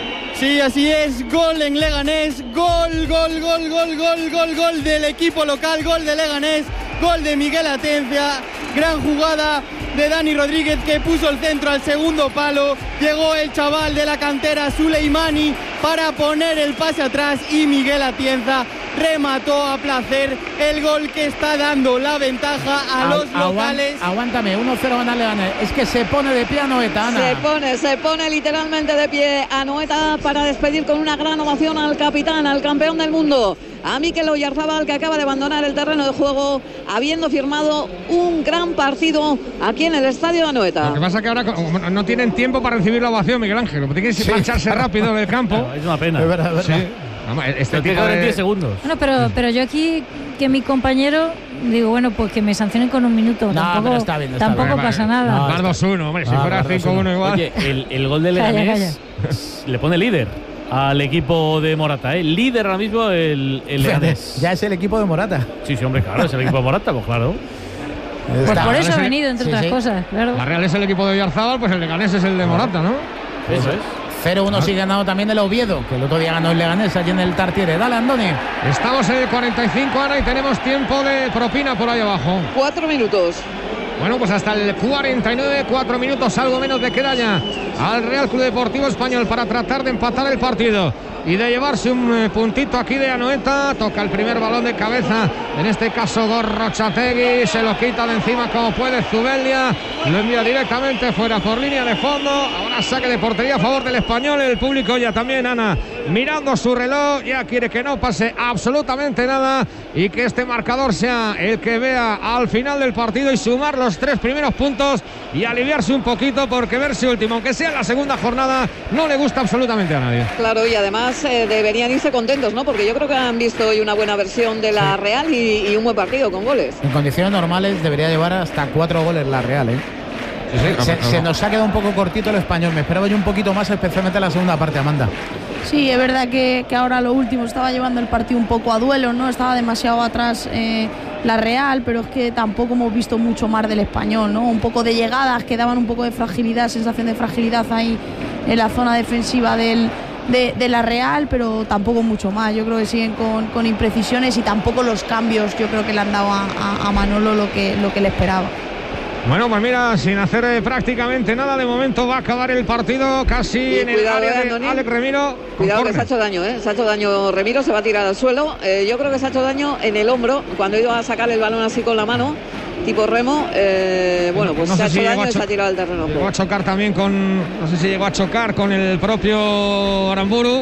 Sí, así es, gol en Leganés, gol, gol, gol, gol, gol, gol, gol del equipo local, gol de Leganés, gol de Miguel Atencia, gran jugada de Dani Rodríguez que puso el centro al segundo palo, llegó el chaval de la cantera Suleimani para poner el pase atrás y Miguel Atienza remató a placer el gol que está dando la ventaja a Agu los locales. Aguántame, uno cero gana Leganés. Es que se pone de pie Anoeta, Ana. Se pone, se pone literalmente de pie Anoeta para despedir con una gran ovación al capitán, al campeón del mundo, a Mikel Oyarzabal, que acaba de abandonar el terreno de juego habiendo firmado un gran partido aquí en el estadio de Anoeta. Lo que pasa es que ahora no tienen tiempo para recibir la ovación, Miguel Ángel. Tienen que sí. marcharse rápido del campo. Es una pena. Es verdad, es verdad. Sí. Vamos, este tipo de diez segundos. Bueno, pero, pero yo aquí, que mi compañero, digo, bueno, pues que me sancionen con un minuto. No, tampoco está bien, está tampoco bien. pasa nada. No, Más dos uno, hombre, si ah, fuera cinco uno igual. Oye, el, el gol de Leganés le pone líder al equipo de Morata, ¿eh? Líder ahora mismo el, el Leganés. Ya es el equipo de Morata. Sí, sí, hombre, claro, es el equipo de Morata, pues claro. Pues está, por eso ha venido, entre sí, otras sí. cosas, claro. La Real es el equipo de Oyarzabal, pues el Leganés es el de Morata, ¿no? Eso es. cero uno sigue ganado también el Oviedo, que el otro día ganó el Leganés allí en el Tartiere. Dale, Andoni. Estamos en el cuarenta y cinco, Ana, y tenemos tiempo de propina por ahí abajo. Cuatro minutos. Bueno, pues hasta el cuarenta y nueve, cuatro minutos, algo menos de queda ya al Real Club Deportivo Español para tratar de empatar el partido y de llevarse un puntito aquí de Anoeta. Toca el primer balón de cabeza, en este caso Gorrochategui, se lo quita de encima como puede Zubeldia, lo envía directamente fuera por línea de fondo. Ahora saque de portería a favor del Español. El público ya también, Ana, mirando su reloj, ya quiere que no pase absolutamente nada y que este marcador sea el que vea al final del partido y sumar los tres primeros puntos y aliviarse un poquito, porque verse último, aunque sea en la segunda jornada, no le gusta absolutamente a nadie. Claro, y además eh, deberían irse contentos, ¿no? Porque yo creo que han visto hoy una buena versión de la sí. Real y, y un buen partido con goles. En condiciones normales debería llevar hasta cuatro goles la Real, ¿eh? Sí, sí, se, no, se no. nos ha quedado un poco cortito el español. Me esperaba yo un poquito más, especialmente en la segunda parte, Amanda. Sí, es verdad que, que ahora lo último estaba llevando el partido un poco a duelo, ¿no? Estaba demasiado atrás eh, la Real, pero es que tampoco hemos visto mucho más del español, ¿no? Un poco de llegadas que daban un poco de fragilidad, sensación de fragilidad ahí en la zona defensiva del, de, de la Real, pero tampoco mucho más. Yo creo que siguen con, con imprecisiones y tampoco los cambios, yo creo que le han dado a, a, a Manolo lo que, lo que le esperaba. Bueno, pues mira, sin hacer eh, prácticamente nada, de momento va a acabar el partido casi Y en cuidado, el área eh, de Andoni. Alex Remiro. Cuidado que Conforme. se ha hecho daño, ¿eh? Se ha hecho daño Remiro, se va a tirar al suelo. Eh, yo creo que se ha hecho daño en el hombro, cuando iba a sacar el balón así con la mano, tipo remo. Eh, bueno, pues No se sé ha si hecho llegó daño a y se cho- ha tirado al terreno. de Llegó juego. a chocar también con, no sé si llegó a chocar con el propio Aramburu.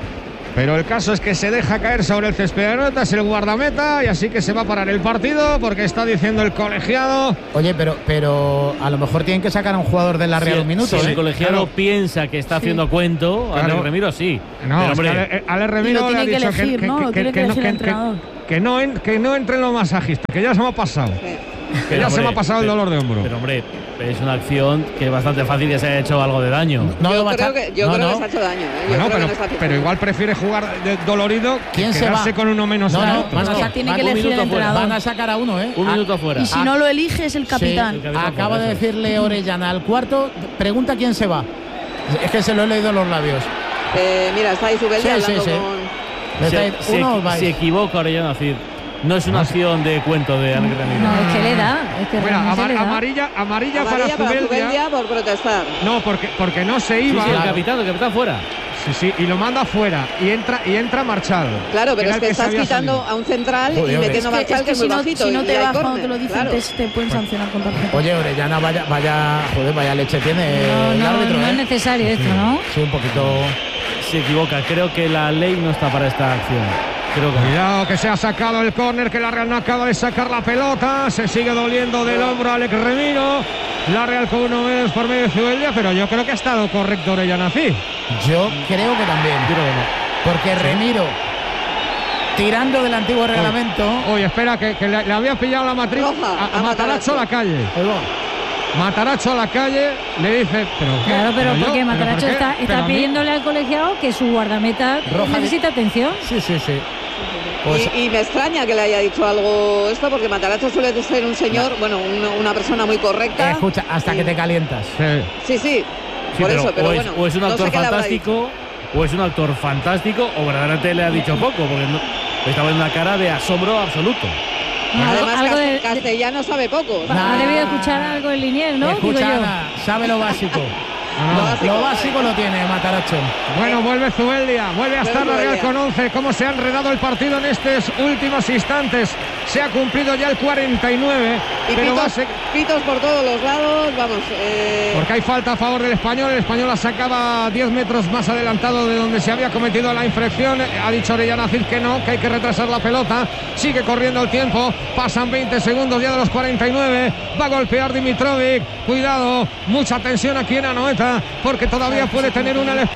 Pero el caso es que se deja caer sobre el césped de Anoeta, es el guardameta, y así que se va a parar el partido porque está diciendo el colegiado. Oye, pero, pero a lo mejor tienen que sacar a un jugador de la Real Si, un minuto, si ¿eh? el colegiado Claro. piensa que está haciendo cuento, Claro. Alex Remiro sí. No, Pero, es que hombre, Ale, Ale Y Remiro lo le ha tiene que dicho elegir, que, ¿no? Lo tiene que no, elegir el que, entrenador. que no, en- que no entren los masajistas, que ya se me ha pasado. Sí. Que ya se me ha pasado el pero- dolor de hombro. Pero hombre, es una acción que es bastante fácil que se haya hecho algo de daño. No lo Yo va a creo echar- que, yo no, creo no. que se ha hecho daño. ¿eh? Yo Bueno, creo que pero, no está haciendo pero daño. igual prefiere jugar de- dolorido que ¿Quién se quedarse va? con uno menos. No, en el no, acto. van a No, sacar- tiene van- que un elegir el minuto fuera. entrenador. Van a sacar a uno, ¿eh? Un A- minuto fuera. Y si no lo elige es el capitán. el capitán Acaba fuera, de eso. decirle Orellana al cuarto, pregunta quién se va. Es que se lo he leído en los labios. Eh, mira, está ahí Zubeldia Sí, sí, hablando sí. con... Le Se, está- se- uno os vais. se equivoca Orellana Cid. No es una acción de cuento de Alex Remiro. No, es que le da, es que Mira, realmente amar- le da. amarilla, amarilla, Amarilla para para Zubeldia. Zubeldia por protestar. No, porque, porque no se Sí, iba. sí, el capitán, el capitán fuera. Sí, sí, y lo manda fuera y entra y entra Marchal. Claro, pero era es el que se estás había quitando salido. a un central Joder, y hombre. metiendo a Es que, Marchal, es que que es si muy no, bajito. si no y te hay vas córner, cuando te lo dicen, claro. te, te pueden sancionar con tarjeta. Oye, Orellana, vaya, vaya, joder, vaya leche tiene No, el no, árbitro, no ¿eh? es necesario esto, ¿no? Sí, un poquito. Se equivoca. Creo que la ley no está para esta acción. Creo que no. Cuidado que se ha sacado el córner, que la Real no acaba de sacar la pelota. Se sigue doliendo del hombro a Alex Remiro. La Real con uno menos por medio de Zubeldia, pero yo creo que ha estado correcto Orellana Cid. Yo creo que también. Creo que no. Porque Remiro, tirando del antiguo reglamento. Oye, espera, que, que le, le había pillado la matriz Roja, a, a a Mataracho Mataracho. a la calle. Ahí va. Mataracho a la calle, le dice, ¿pero qué? Claro, pero yo? porque ¿Pero Mataracho por qué? está, Pero está a mí- pidiéndole al colegiado que su guardameta Roja de- necesita atención. Sí, sí, sí. Pues, Y, y me extraña que le haya dicho algo esto, porque Mataracho suele ser un señor, bueno, un- una persona muy correcta. escucha, hasta y- que te calientas. Sí. Sí, sí, Sí, por pero eso, pero o, es, bueno. o es un no sé actor qué le habrá dicho. fantástico, o es un actor fantástico, o verdaderamente le ha dicho poco, porque no- estaba en una cara de asombro absoluto. No, Además, algo de- cast- castellano sabe poco. o sea, Nah. Ha debido escuchar algo del Linier, ¿no? Digo Escucha, yo. Ana, sabe lo básico. No, Lo, básico, lo vale. básico lo tiene Mataracho. Bueno, vuelve Zubeldia, vuelve a Vuelve estar la Real Zubeldia. con once. ¿Cómo se ha enredado el partido en estos últimos instantes? Se ha cumplido ya el cuarenta y nueve, Y pero va a pitos, ser- pitos por todos los lados, vamos. eh, porque hay falta a favor del Español. El Español la sacaba diez metros más adelantado de donde se había cometido la infracción. Ha dicho Orellana Cid que no, que hay que retrasar la pelota. Sigue corriendo el tiempo. Pasan veinte segundos ya de los cuarenta y nueve. Va a golpear Dimitrovic. Cuidado, mucha tensión aquí en Anoeta, porque todavía puede tener una le-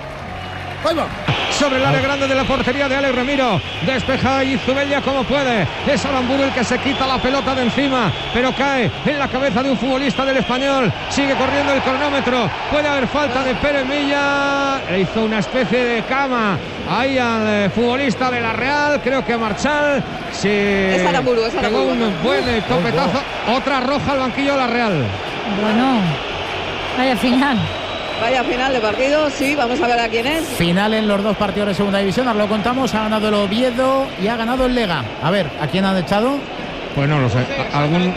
Ahí va. sobre el área grande de la portería de Alex Remiro. Despeja y Zubeldia como puede. Es Aramburu el que se quita la pelota de encima, pero cae en la cabeza de un futbolista del Español. Sigue corriendo el cronómetro. Puede haber falta de Pérez Milla. Le hizo una especie de cama ahí al eh, futbolista de la Real. Creo que a Marchal. Sí, Es Aramburu, es pegó Aramburu. un buen eh, topetazo. Otra roja al banquillo de la Real. Bueno, vaya final. Vaya final de partido, sí, vamos a ver a quién es. Final en los dos partidos de segunda división. Ahora lo contamos. Ha ganado el Oviedo y ha ganado el Lega. A ver, ¿a quién han echado? Pues no lo sé. A- Algún.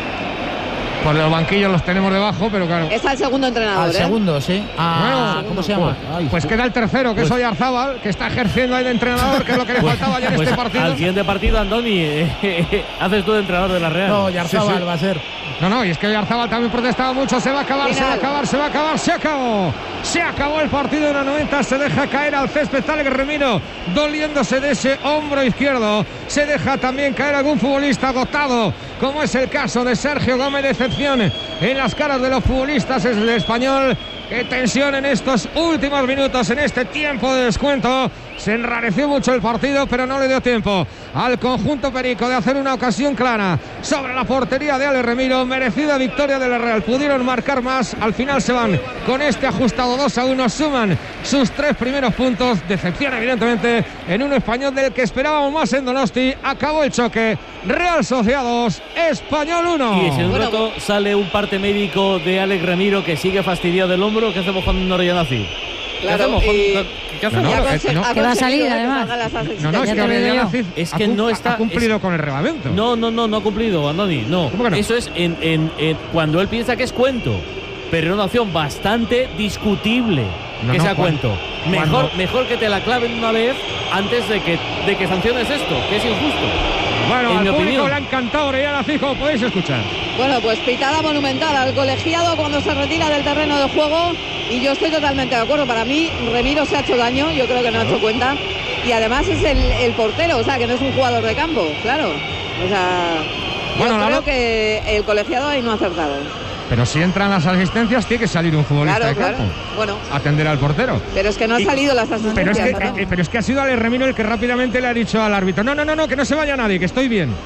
Por los banquillos los tenemos debajo, pero claro. Es al segundo entrenador, Al ¿eh? segundo, sí. Ah, Bueno, ¿cómo se llama? Ay, Pues queda el tercero, que es Oyarzábal, que está ejerciendo ahí de entrenador, que es lo que le faltaba ya en Pues este partido. al siguiente partido, Andoni, eh, haces tú de entrenador de la Real. no, Yarzábal Sí, sí. va a ser. No, no, y es que Oyarzábal también protestaba mucho. Se va a acabar, se va a Final. acabar, se va a acabar, se acabó. Se acabó el partido en la noventa. Se deja caer al césped Alex Remiro, doliéndose de ese hombro izquierdo. Se deja también caer algún futbolista agotado, como es el caso de Sergio Gómez. Decepción en las caras de los futbolistas es el Español. Qué tensión en estos últimos minutos, en este tiempo de descuento. Se enrareció mucho el partido, pero no le dio tiempo al conjunto perico de hacer una ocasión clara sobre la portería de Ale Remiro. Merecida victoria del Real. Pudieron marcar más. Al final se van con este ajustado dos a uno. Suman sus tres primeros puntos. Decepción, evidentemente, en un Español del que esperábamos más en Donosti. Acabó el choque. Real Sociedad dos, Español uno. Y en un rato sale un parte médico de Alex Remiro que sigue fastidiado del hombro. ¿Qué hacemos con Orellana Cid? Claro, ¿Qué hacemos? y... ¿Qué hacemos? No, no, conse- no, ha que va a salir, conseguido además. que salgan las No, no, es Ya que te lo digo Orellana yo. Cid Es ha que cum- no está- ha cumplido es- con el reglamento. No, no, no, no ha cumplido, Andoni. No. ¿Cómo que no? Eso es en, en, en- cuando él piensa que es cuento. Pero era una opción bastante discutible No, que no, sea cuando- cuento. Mejor, cuando- mejor que te la claven una vez antes de que, de que sanciones esto, que es injusto. Bueno, en al mi público opinión. le ha encantado Orellana Cid, como podéis escuchar. Bueno, pues pitada monumental al colegiado cuando se retira del terreno de juego y yo estoy totalmente de acuerdo. Para mí Remiro se ha hecho daño, yo creo que no ha hecho cuenta y además es el, el portero, o sea que no es un jugador de campo, claro. O sea, Bueno, yo la creo lo- que el colegiado ahí no ha acertado. Pero si entran las asistencias, tiene que salir un futbolista Claro, de claro. campo. Bueno, a atender al portero. pero es que no han Y- salido las asistencias. Pero es, que, ¿no? eh, pero es que ha sido Ale Remiro el que rápidamente le ha dicho al árbitro: no, no, no, no, que no se vaya nadie, que estoy bien.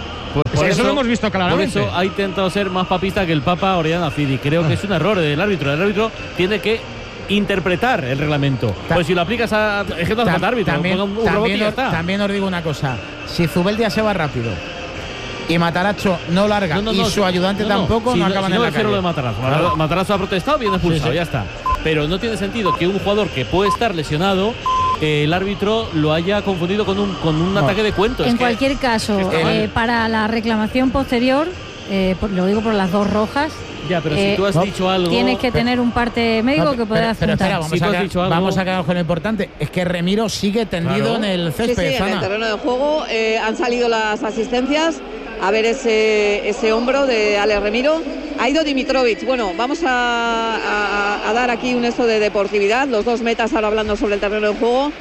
Por eso lo hemos visto claramente. Por eso ha intentado ser más papista que el Papa Orellana Cid. Y creo que es un error del árbitro. El árbitro tiene que interpretar el reglamento. Ta- Pues si lo aplicas a. Es que no hace Tam- falta árbitro. también, Ponga un, un robot y también ya os- está. también os digo una cosa. Si Zubeldia se va rápido y Mataracho no larga No, no, y no, su sí. ayudante No, no. tampoco, Si no no- acaban si no en la refiero calle. lo de Matarazzo. Claro. Matarazzo ha protestado, bien expulsado, Sí, sí. ya está. Pero no tiene sentido que un jugador que puede estar lesionado, eh, el árbitro lo haya confundido con un, con un No. ataque de cuento. Es En que- cualquier caso, es que está eh, mal. para la reclamación posterior, eh, por- lo digo por las dos rojas, Ya, pero eh, si tú has no, dicho algo. tienes que tener un parte médico No, que pero- pueda pero espera, adjuntar. vamos, Si tú a, has quedar- dicho algo- vamos a quedar con lo importante. Es que Remiro sigue tendido Claro. en el Sí, sí, césped. en el Zana. terreno de juego eh, han salido las asistencias. A ver ese, ese hombro de Ale Remiro. Ha ido Dimitrovic. Bueno, vamos a, a- a dar aquí un esto de deportividad. Los dos metas ahora hablando sobre el terreno de juego.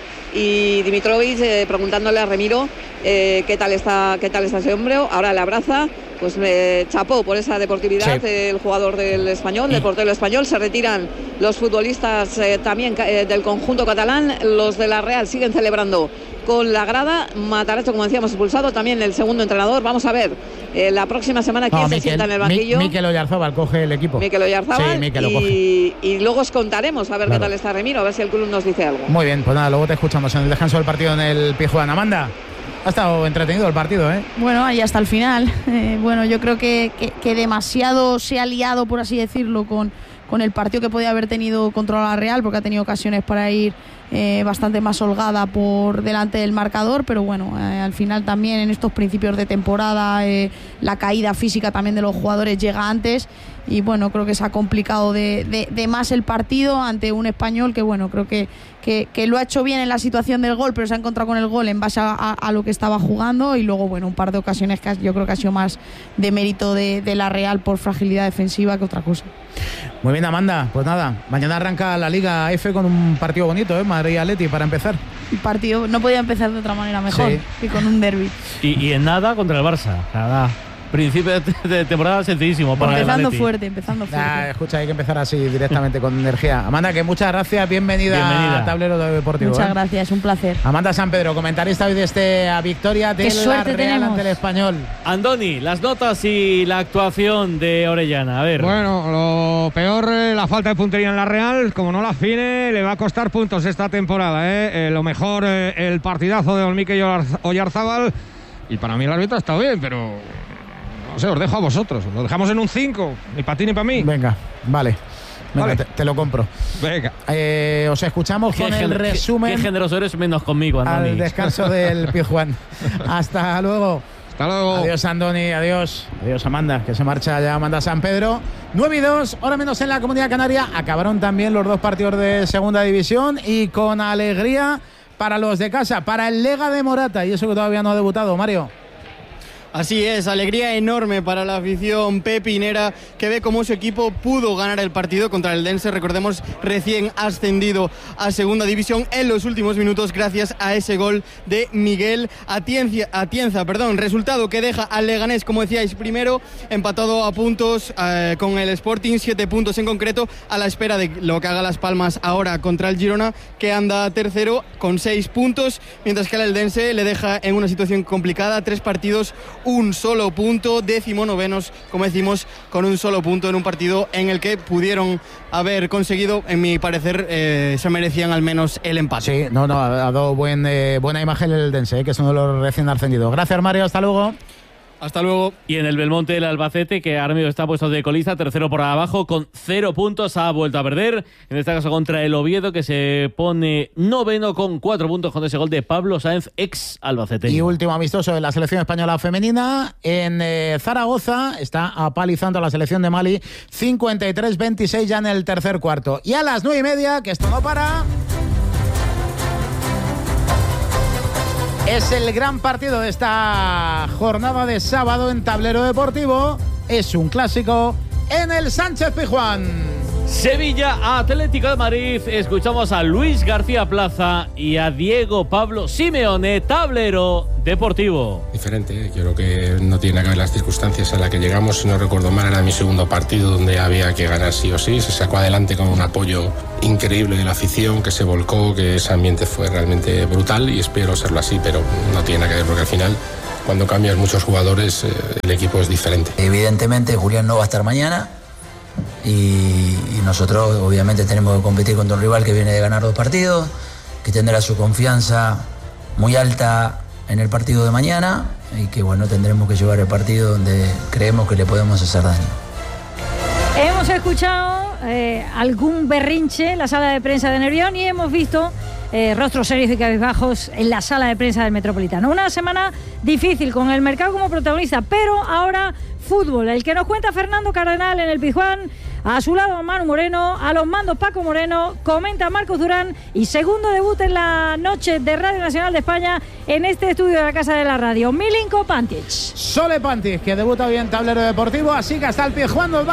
Y Dimitrovic eh, preguntándole a Remiro eh, qué tal está qué tal está ese hombro. Ahora le abraza. Pues me chapó por esa deportividad Sí. el jugador del español, del portero español. Se retiran los futbolistas eh, también eh, del conjunto catalán. Los de la Real siguen celebrando con la grada. Mataracho, como decíamos, expulsado. También el segundo entrenador. Vamos a ver eh, la próxima semana quién No, se Mikel, sienta en el Mi- banquillo. Mikel Oyarzábal coge el equipo. Mikel Oyarzábal. Sí, Mikel lo coge. y, y luego os contaremos a ver Claro. qué tal está Remiro, a ver si el club nos dice algo. Muy bien, pues nada, luego te escuchamos en el descanso del partido en el Pizjuán. Amanda, ha estado entretenido el partido, ¿eh? Bueno, ahí hasta el final. Eh, bueno, yo creo que, que, que demasiado se ha liado, por así decirlo, con, con el partido que podía haber tenido contra la Real, porque ha tenido ocasiones para ir eh, bastante más holgada por delante del marcador, pero bueno, eh, al final también en estos principios de temporada eh, la caída física también de los jugadores llega antes y bueno, creo que se ha complicado de, de, de más el partido ante un español que bueno, creo que, que, que lo ha hecho bien en la situación del gol, pero se ha encontrado con el gol en base a, a, a lo que estaba jugando y luego bueno, un par de ocasiones que yo creo que ha sido más de mérito de, de la Real por fragilidad defensiva que otra cosa. Muy bien, Amanda, pues nada, mañana arranca la Liga F con un partido bonito, ¿eh? Madrid-Atleti para empezar. El partido no podía empezar de otra manera mejor Sí. que con un derbi. Y, y en nada contra el Barça. Nada. Principio de, de temporada sencillísimo para el Empezando Atleti. fuerte, empezando fuerte. Ah, escucha, hay que empezar así directamente con energía. Amanda, que muchas gracias, bienvenida, Bienvenida. a Tablero Deportivo. Muchas ¿eh? gracias, un placer. Amanda San Pedro, comentarista hoy de esta victoria de Qué la suerte Real tenemos. ante el Español. Andoni, las notas y la actuación de Orellana. A ver. Bueno, lo peor, eh, la falta de puntería en la Real. Como no la afine, le va a costar puntos esta temporada. ¿eh? Eh, lo mejor, eh, el partidazo de Olmique y Oyarzábal. Y para mí el árbitro ha estado bien, pero no sé, os dejo a vosotros. Lo dejamos en un cinco, ni para ti ni para mí. Venga, vale. Venga, Vale. Te, te lo compro. Venga. Eh, os escuchamos Qué con el gener- resumen Qué generoso eres menos conmigo, Andoni. al descanso del Pizjuán. Hasta luego. Hasta luego. Adiós, Andoni, adiós. Adiós, Amanda, que se marcha ya Amanda San Pedro. nueve y dos, hora menos en la Comunidad Canaria. Acabaron también los dos partidos de Segunda División y con alegría para los de casa, para el Lega de Morata. Y eso que todavía no ha debutado, Mario. Así es, alegría enorme para la afición pepinera, que ve cómo su equipo pudo ganar el partido contra el Dense, recordemos, recién ascendido a segunda división en los últimos minutos gracias a ese gol de Miguel Atienza, Atienza perdón, resultado que deja al Leganés, como decíais, primero, empatado a puntos eh, con el Sporting, siete puntos en concreto, a la espera de lo que haga Las Palmas ahora contra el Girona, que anda tercero con seis puntos, mientras que el Eldense le deja en una situación complicada, tres partidos, un solo punto, décimo novenos, como decimos, con un solo punto en un partido en el que pudieron haber conseguido, en mi parecer, eh, se merecían al menos el empate. Sí, no, no, ha dado buen, eh, buena imagen el Eldense, eh, que es uno de los recién ascendidos. Gracias, Mario, hasta luego. Hasta luego. Y en el Belmonte, el Albacete, que ahora mismo está puesto de colista, tercero por abajo, con cero puntos, ha vuelto a perder. En este caso contra el Oviedo, que se pone noveno con cuatro puntos con ese gol de Pablo Sáenz, ex Albacete. Y último amistoso de la selección española femenina. En eh, Zaragoza está apalizando a la selección de Mali, cincuenta y tres veintiséis ya en el tercer cuarto. Y a las nueve y media, que esto no para... Es el gran partido de esta jornada de sábado en Tablero Deportivo. Es un clásico en el Sánchez Pizjuán. Sevilla, Atlético de Madrid. Escuchamos a Luis García Plaza y a Diego Pablo Simeone, Tablero Deportivo. Diferente, yo creo que no tiene nada que ver las circunstancias a las que llegamos. Si no recuerdo mal, era mi segundo partido donde había que ganar sí o sí. Se sacó adelante con un apoyo increíble de la afición, que se volcó, que ese ambiente fue realmente brutal y espero serlo así, pero no tiene nada que ver porque al final, cuando cambias muchos jugadores, el equipo es diferente. Evidentemente Julián no va a estar mañana. Y, y nosotros obviamente tenemos que competir contra un rival que viene de ganar dos partidos, que tendrá su confianza muy alta en el partido de mañana y que bueno, tendremos que llevar el partido donde creemos que le podemos hacer daño. Hemos escuchado eh, algún berrinche en la sala de prensa de Nervión y hemos visto eh, rostros serios y cabizbajos en la sala de prensa del Metropolitano. Una semana difícil con el mercado como protagonista, pero ahora fútbol, el que nos cuenta Fernando Cardenal en el Pizjuán. A su lado Manu Moreno, a los mandos Paco Moreno, comenta Marcos Durán y segundo debut en la noche de Radio Nacional de España en este estudio de la Casa de la Radio, Milinko Pantic. Sole Pantic, que debuta hoy en Tablero Deportivo, así que hasta el Pizjuán nos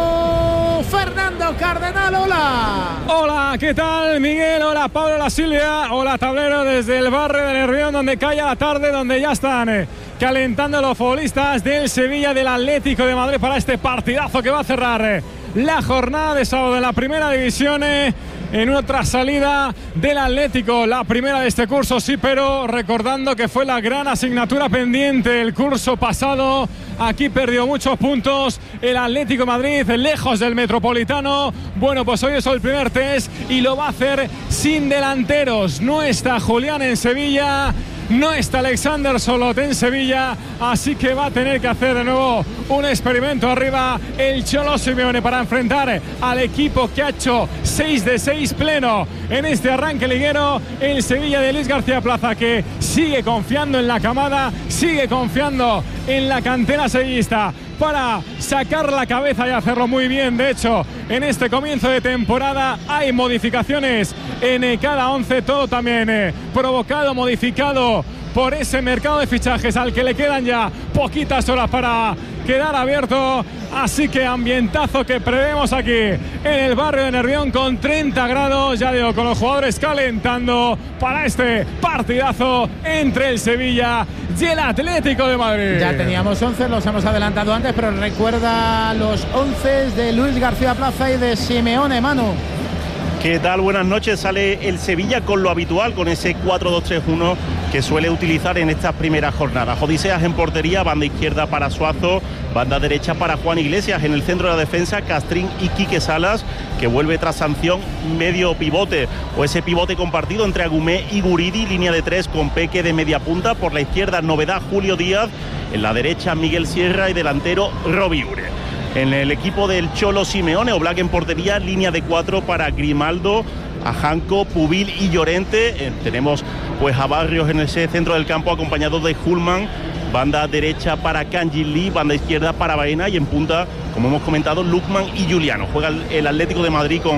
vamos. Fernando Cardenal, hola. Hola, ¿qué tal, Miguel? Hola, Pablo, hola, Silvia. Hola, Tablero, desde el barrio de Nervión, donde cae la tarde, donde ya están eh, calentando los futbolistas del Sevilla, del Atlético de Madrid para este partidazo que va a cerrar eh, la jornada de sábado en la primera división, eh, en otra salida del Atlético, la primera de este curso, sí, pero recordando que fue la gran asignatura pendiente el curso pasado. Aquí perdió muchos puntos el Atlético de Madrid, lejos del Metropolitano. Bueno, pues hoy es el primer test y lo va a hacer sin delanteros. No está Julián en Sevilla, no está Alexander Solot en Sevilla, así que va a tener que hacer de nuevo un experimento arriba el Cholo Simeone para enfrentar al equipo que ha hecho seis de seis pleno en este arranque liguero, el Sevilla de Luis García Plaza, que sigue confiando en la camada, sigue confiando en la cantera sevillista para sacar la cabeza y hacerlo muy bien. De hecho, en este comienzo de temporada hay modificaciones en cada once, todo también eh, provocado, modificado por ese mercado de fichajes al que le quedan ya poquitas horas para quedar abierto. Así que ambientazo que prevemos aquí en el barrio de Nervión con treinta grados, ya digo, con los jugadores calentando para este partidazo entre el Sevilla y el Atlético de Madrid. Ya teníamos once, los hemos adelantado antes, pero recuerda los once de Luis García Plaza y de Simeone, Manu. ¿Qué tal? Buenas noches. Sale el Sevilla con lo habitual, con ese cuatro dos tres uno que suele utilizar en estas primeras jornadas. Odiseas en portería, banda izquierda para Suazo, banda derecha para Juan Iglesias. En el centro de la defensa, Castrín y Quique Salas, que vuelve tras sanción, medio pivote o ese pivote compartido entre Agumé y Guridi, línea de tres con Peque de media punta. Por la izquierda, novedad, Julio Díaz. En la derecha, Miguel Sierra y delantero, Robi Ure. En el equipo del Cholo Simeone, Oblak en portería, línea de cuatro para Grimaldo, Ajanco, Pubil y Llorente. Eh, tenemos pues a Barrios en ese centro del campo acompañado de Hulman, banda derecha para Kanji Lee, banda izquierda para Baena y en punta, como hemos comentado, Lukman y Juliano. Juega el, el Atlético de Madrid con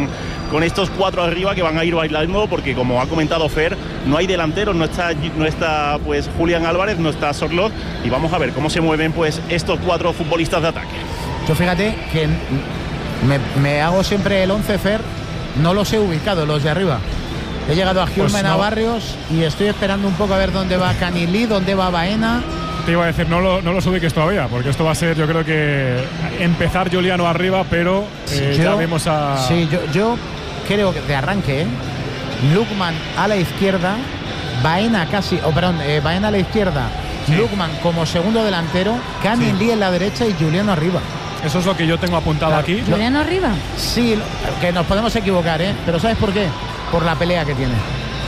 con estos cuatro arriba que van a ir bailando, porque como ha comentado Fer, no hay delanteros, no está, no está pues Julián Álvarez, no está Sorloth, y vamos a ver cómo se mueven pues estos cuatro futbolistas de ataque. Yo fíjate que me, me hago siempre el once, Fer, no los he ubicado, los de arriba. He llegado a Hjulmen, pues no. a Barrios, y estoy esperando un poco a ver dónde va Canilí, dónde va Baena. Te iba a decir, no, lo, no los ubiques todavía, porque esto va a ser, yo creo que empezar Juliano arriba, pero eh, yo, ya vemos a... Sí, yo, yo creo que de arranque, ¿eh? Lukman a la izquierda, Baena casi, o oh, perdón, eh, Baena a la izquierda, sí. Lukman como segundo delantero, Canilí sí. en la derecha y Juliano arriba. Eso es lo que yo tengo apuntado claro. aquí. ¿Juliano arriba? Sí, que nos podemos equivocar, ¿eh? Pero ¿sabes por qué? Por la pelea que tiene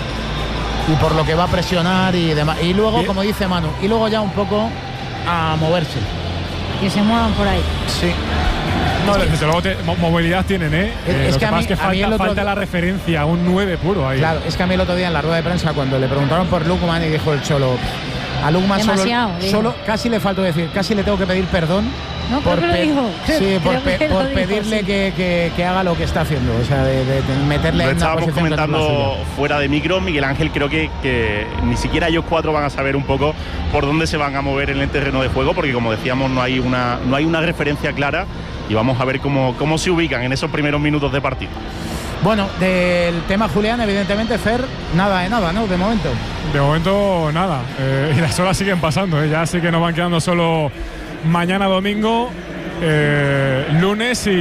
y por lo que va a presionar y demás, y luego Bien. como dice Manu, y luego ya un poco a moverse, que se muevan por ahí. Sí, no, es desde luego te, movilidad tienen, ¿eh? Es, eh es lo que, que pasa es que falta, falta día, la referencia, un nueve puro ahí. Claro, es que a mí el otro día en la rueda de prensa, cuando le preguntaron por Lukman, y dijo el Cholo, a Lukman solo, solo casi le faltó decir, casi le tengo que pedir perdón. No, por creo que lo dijo. Sí, por, pe por dijo, pedirle sí. que, que, que haga lo que está haciendo, o sea, de, de, de meterle lo en una posición comentando fuera de micro, Miguel Ángel, creo que, que ni siquiera ellos cuatro van a saber un poco por dónde se van a mover en el terreno de juego, porque como decíamos, no hay una, no hay una referencia clara, y vamos a ver cómo, cómo se ubican en esos primeros minutos de partido. Bueno, del tema Julián, evidentemente, Fer, nada de nada, ¿no? De momento. De momento, nada. Eh, y las horas siguen pasando, ¿eh? Ya sí que nos van quedando solo mañana domingo, eh, lunes y,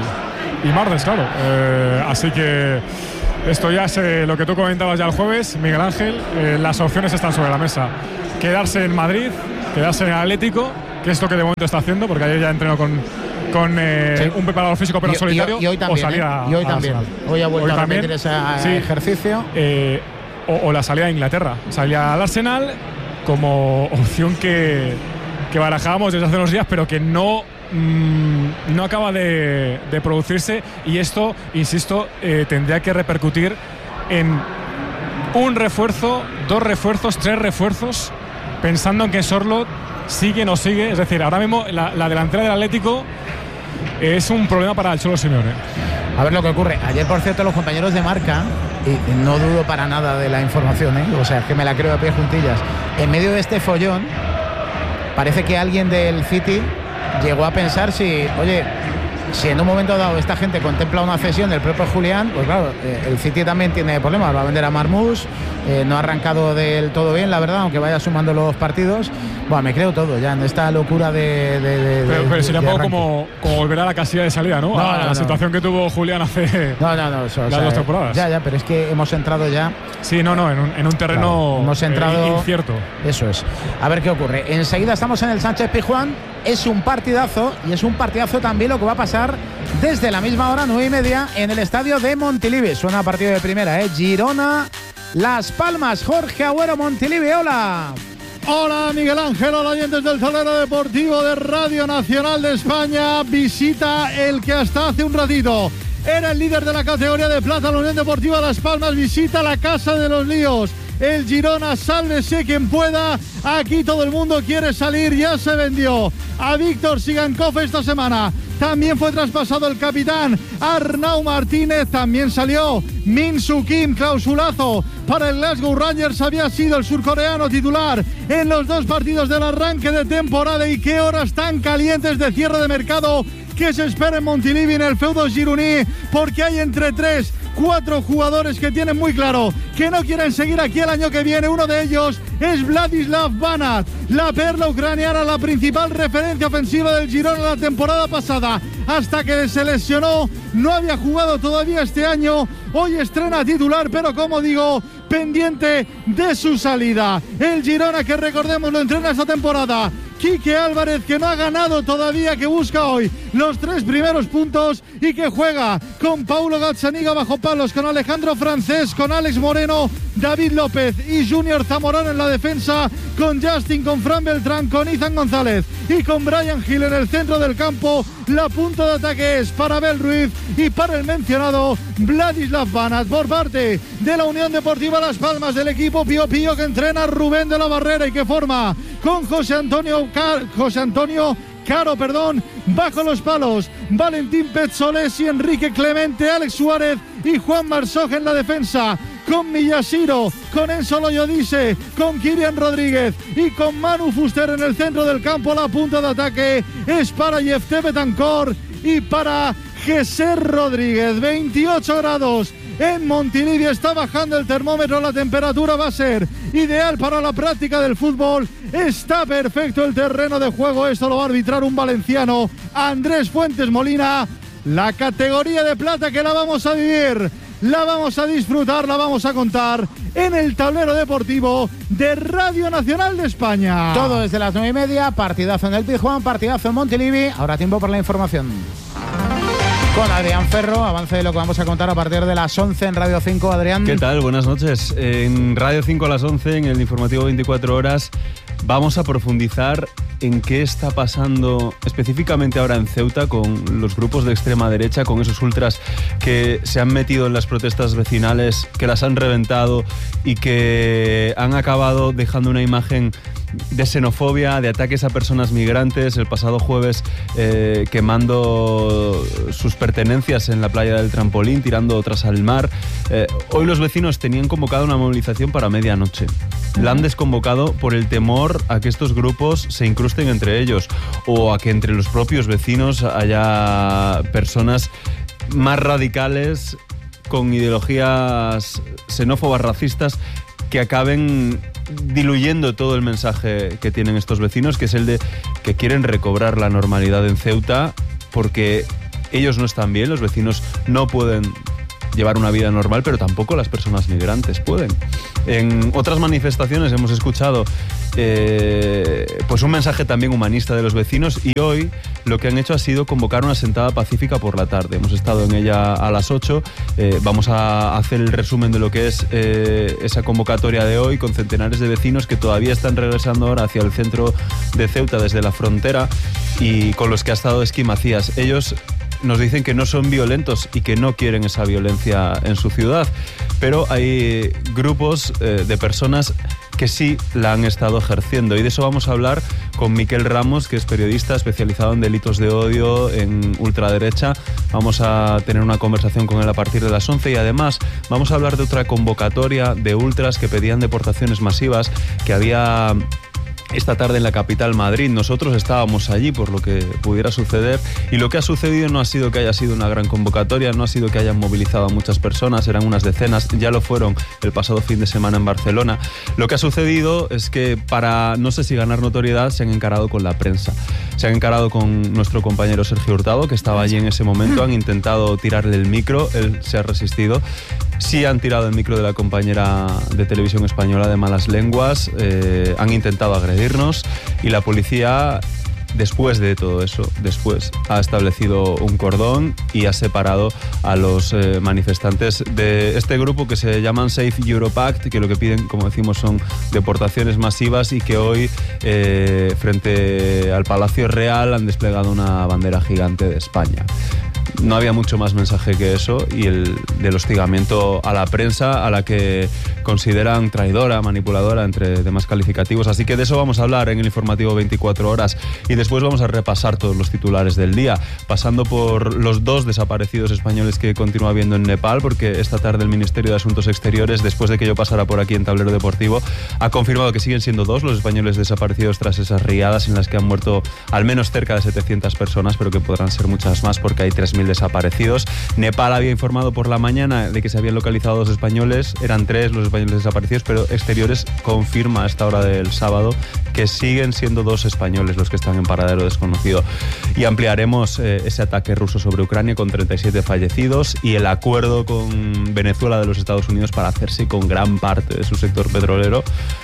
y martes, claro. Eh, así que esto ya es eh, lo que tú comentabas ya el jueves, Miguel Ángel. Eh, las opciones están sobre la mesa. Quedarse en Madrid, quedarse en el Atlético, que es lo que de momento está haciendo, porque ayer ya entrenó con, con eh, sí. un preparador físico pero y, solitario. Y, y hoy también, o salir ¿eh? a, y hoy también. Hoy ha vuelto hoy a repetir ese sí. ejercicio. Eh, o, o la salida a Inglaterra. Salida al Arsenal como opción que, que barajábamos desde hace unos días, pero que no, mmm, no acaba de, de producirse. Y esto, insisto, eh, tendría que repercutir en un refuerzo, dos refuerzos, tres refuerzos, pensando en que Sorloth sigue o no sigue. Es decir, ahora mismo la, la delantera del Atlético es un problema para el Cholo Simeone. A ver lo que ocurre. Ayer, por cierto, los compañeros de Marca, y no dudo para nada de la información, ¿eh? O sea, es que me la creo a pie juntillas. En medio de este follón, parece que alguien del City llegó a pensar si, oye, si en un momento dado esta gente contempla una cesión del propio Julián, pues claro, eh, el City también tiene problemas, va a vender a Marmoush, eh, no ha arrancado del todo bien, la verdad, aunque vaya sumando los partidos. Bueno, me creo todo ya en esta locura de... de, de pero, de, pero sería un poco arranque. como, como volver a la casilla de salida, ¿no? No, a no, la no. situación que tuvo Julián hace no, no, no, eso, las o sea, dos temporadas. Ya, ya, pero es que hemos entrado ya... Sí, no, no, en un, en un terreno claro, hemos entrado, eh, incierto. Eso es. A ver qué ocurre. Enseguida estamos en el Sánchez Pizjuán. Es un partidazo, y es un partidazo también lo que va a pasar desde la misma hora, nueve y media, en el estadio de Montilivi. Suena partido de primera, ¿eh? Girona, Las Palmas. Jorge Agüero, Montilivi, hola. Hola Miguel Ángel, hola oyentes del Tablero Deportivo de Radio Nacional de España. Visita el que hasta hace un ratito era el líder de la categoría de plata, la Unión Deportiva Las Palmas. Visita la Casa de los Líos. El Girona, sálvese quien pueda. Aquí todo el mundo quiere salir. Ya se vendió a Víctor Sigankov esta semana. También fue traspasado el capitán Arnau Martínez. También salió Min Soo Kim, clausulazo para el Glasgow Rangers. Había sido el surcoreano titular en los dos partidos del arranque de temporada. Y qué horas tan calientes de cierre de mercado que se espera en Montilivi, en el feudo gironí, porque hay entre tres, cuatro jugadores que tienen muy claro que no quieren seguir aquí el año que viene. Uno de ellos es Vladislav Banat, la perla ucraniana, la principal referencia ofensiva del Girona la temporada pasada. Hasta que se lesionó, no había jugado todavía este año. Hoy estrena titular, pero como digo, pendiente de su salida. El Girona, que recordemos lo entrena esta temporada Quique Álvarez, que no ha ganado todavía, que busca hoy los tres primeros puntos y que juega con Paulo Gazzaniga bajo palos, con Alejandro Francés, con Alex Moreno, David López y Junior Zamorano en la defensa, con Justin, con Fran Beltrán, con Izan González y con Brian Hill en el centro del campo. La punta de ataque es para Abel Ruiz y para el mencionado Vladislav Banat. Por parte de la Unión Deportiva Las Palmas, del equipo Pío Pío, que entrena Rubén de la Barrera y que forma con José Antonio, Car José Antonio Caro, perdón, bajo los palos. Valentín Pezzolesi, Enrique Clemente, Alex Suárez y Juan Marsoj en la defensa. Con Miyashiro, con Enzo Loyodice, con Kirian Rodríguez y con Manu Fuster en el centro del campo. La punta de ataque es para Yefté Betancourt y para Jesús Rodríguez. veintiocho grados en Montilivi, está bajando el termómetro, la temperatura va a ser ideal para la práctica del fútbol. Está perfecto el terreno de juego, esto lo va a arbitrar un valenciano, Andrés Fuentes Molina. La categoría de plata que la vamos a vivir, la vamos a disfrutar, la vamos a contar en el tablero deportivo de Radio Nacional de España. Todo desde las nueve y media, partidazo en el Pizjuán, partidazo en Montilivi. Ahora tiempo para la información con Adrián Ferro, avance de lo que vamos a contar a partir de las once en Radio cinco. Adrián. ¿Qué tal? Buenas noches. En Radio cinco a las once, en el informativo veinticuatro horas, vamos a profundizar en qué está pasando específicamente ahora en Ceuta con los grupos de extrema derecha, con esos ultras que se han metido en las protestas vecinales, que las han reventado y que han acabado dejando una imagen de xenofobia, de ataques a personas migrantes. El pasado jueves eh, quemando sus pertenencias en la playa del Trampolín, tirando otras al mar. Eh, hoy los vecinos tenían convocado una movilización para medianoche. La han desconvocado por el temor a que estos grupos se incrusten entre ellos o a que entre los propios vecinos haya personas más radicales con ideologías xenófobas, racistas, que acaben diluyendo todo el mensaje que tienen estos vecinos, que es el de que quieren recobrar la normalidad en Ceuta, porque ellos no están bien, los vecinos no pueden llevar una vida normal, pero tampoco las personas migrantes pueden. En otras manifestaciones hemos escuchado eh, pues un mensaje también humanista de los vecinos, y hoy lo que han hecho ha sido convocar una sentada pacífica por la tarde. Hemos estado en ella a las ocho, eh, vamos a hacer el resumen de lo que es eh, esa convocatoria de hoy, con centenares de vecinos que todavía están regresando ahora hacia el centro de Ceuta desde la frontera, y con los que ha estado Esqui Macías. Ellos nos dicen que no son violentos y que no quieren esa violencia en su ciudad, pero hay grupos eh, de personas que sí la han estado ejerciendo, y de eso vamos a hablar con Miquel Ramos, que es periodista especializado en delitos de odio, en ultraderecha. Vamos a tener una conversación con él a partir de las once, y además vamos a hablar de otra convocatoria de ultras que pedían deportaciones masivas que había esta tarde en la capital, Madrid. Nosotros estábamos allí por lo que pudiera suceder, y lo que ha sucedido no ha sido que haya sido una gran convocatoria, no ha sido que hayan movilizado a muchas personas, eran unas decenas, ya lo fueron el pasado fin de semana en Barcelona. Lo que ha sucedido es que, para no sé si ganar notoriedad, se han encarado con la prensa, se han encarado con nuestro compañero Sergio Hurtado, que estaba allí en ese momento. Han intentado tirarle el micro, él se ha resistido. Sí han tirado el micro de la compañera de televisión española de malas lenguas, eh, han intentado agredirnos, y la policía, después de todo eso, después ha establecido un cordón y ha separado a los eh, manifestantes de este grupo que se llaman Safe Europe Act, que lo que piden, como decimos, son deportaciones masivas, y que hoy eh, frente al Palacio Real han desplegado una bandera gigante de España. No había mucho más mensaje que eso, y el del hostigamiento a la prensa, a la que consideran traidora, manipuladora, entre demás calificativos. Así que de eso vamos a hablar en el informativo veinticuatro horas, y después vamos a repasar todos los titulares del día, pasando por los dos desaparecidos españoles que continúa habiendo en Nepal, porque esta tarde el Ministerio de Asuntos Exteriores, después de que yo pasara por aquí en Tablero Deportivo, ha confirmado que siguen siendo dos los españoles desaparecidos tras esas riadas en las que han muerto al menos cerca de setecientas personas, pero que podrán ser muchas más porque hay tres mil desaparecidos. Nepal había informado por la mañana de que se habían localizado dos españoles, eran tres los españoles desaparecidos, pero Exteriores confirma a esta hora del sábado que siguen siendo dos españoles los que están en paradero desconocido. Y ampliaremos eh, ese ataque ruso sobre Ucrania con treinta y siete fallecidos, y el acuerdo con Venezuela de los Estados Unidos para hacerse con gran parte de su sector petrolero,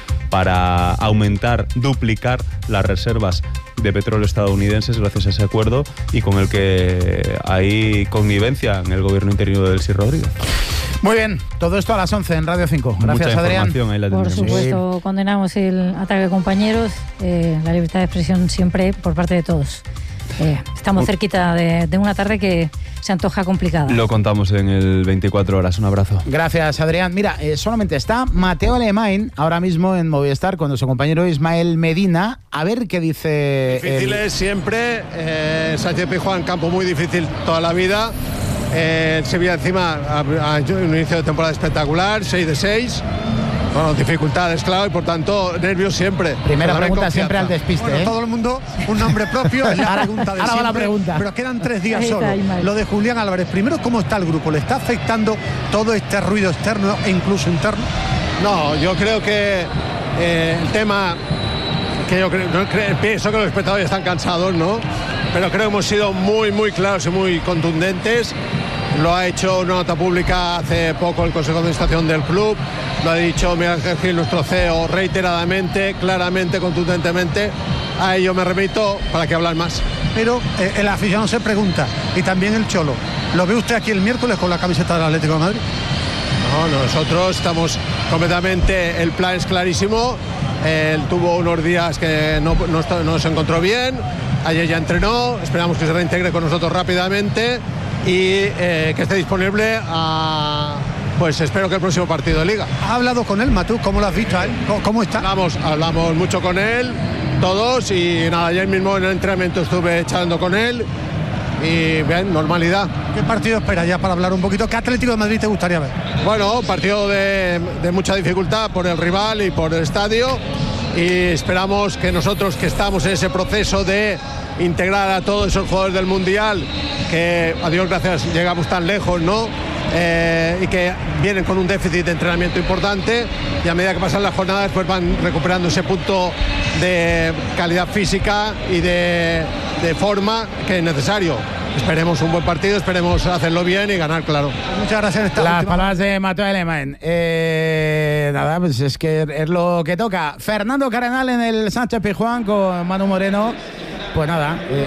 para aumentar, duplicar las reservas de petróleo estadounidenses gracias a ese acuerdo, y con el que hay connivencia en el gobierno interino de Delcy Rodríguez. Muy bien, todo esto a las once en Radio cinco. Gracias, Mucha Adrián. Ahí la Por supuesto, sí. Condenamos el ataque a compañeros, eh, la libertad de expresión siempre por parte de todos. Eh, estamos cerquita de, de una tarde que, se antoja complicada. Lo contamos en el veinticuatro horas. Un abrazo. Gracias, Adrián. Mira, eh, solamente está Mateo Alemán ahora mismo en Movistar con su compañero Ismael Medina. A ver qué dice. Difíciles el... siempre. Eh, Sánchez Pizjuán, campo muy difícil toda la vida. Eh, el Sevilla encima ha hecho un inicio de temporada espectacular, seis de seis. Bueno, dificultades, claro, y por tanto, nervios siempre. Primera pregunta siempre al despiste. Bueno, ¿eh? todo el mundo, un nombre propio, es la pregunta de ahora siempre. va la pregunta. Pero quedan tres días solo. Lo de Julián Álvarez. Primero, ¿cómo está el grupo? ¿Le está afectando todo este ruido externo e incluso interno? No, yo creo que eh, el tema, que yo creo, no, creo, pienso que los espectadores están cansados, ¿no? Pero creo que hemos sido muy, muy claros y muy contundentes. Lo ha hecho una nota pública hace poco el Consejo de Administración del club, lo ha dicho Miguel Ángel Gil, nuestro C E O, reiteradamente, claramente, contundentemente. A ello me remito, para que hablar más. Pero eh, el aficionado se pregunta, y también el Cholo, ¿lo ve usted aquí el miércoles con la camiseta del Atlético de Madrid? No, nosotros estamos completamente, el plan es clarísimo. Él tuvo unos días que no, no, no se encontró bien, ayer ya entrenó, esperamos que se reintegre con nosotros rápidamente y eh, que esté disponible a, pues espero que el próximo partido de Liga. ¿Ha hablado con él, Matú? ¿Cómo lo has visto a él? ¿Cómo, cómo está? Hablamos, hablamos mucho con él, todos, y nada, ayer mismo en el entrenamiento estuve charlando con él y bien, normalidad. ¿Qué partido espera ya para hablar un poquito? ¿Qué Atlético de Madrid te gustaría ver? Bueno, partido de, de mucha dificultad por el rival y por el estadio, y esperamos que nosotros, que estamos en ese proceso de integrar a todos esos jugadores del Mundial, que a Dios gracias llegamos tan lejos, ¿no? Eh, y que vienen con un déficit de entrenamiento importante, y a medida que pasan las jornadas pues van recuperando ese punto de calidad física y de, de forma que es necesario. Esperemos un buen partido, esperemos hacerlo bien y ganar, claro. Muchas gracias. Esta Las última... palabras de Mateo Alemán. Eh, nada, pues es que es lo que toca. Fernando Cardenal en el Sánchez Pizjuán con Manu Moreno. Pues nada, eh,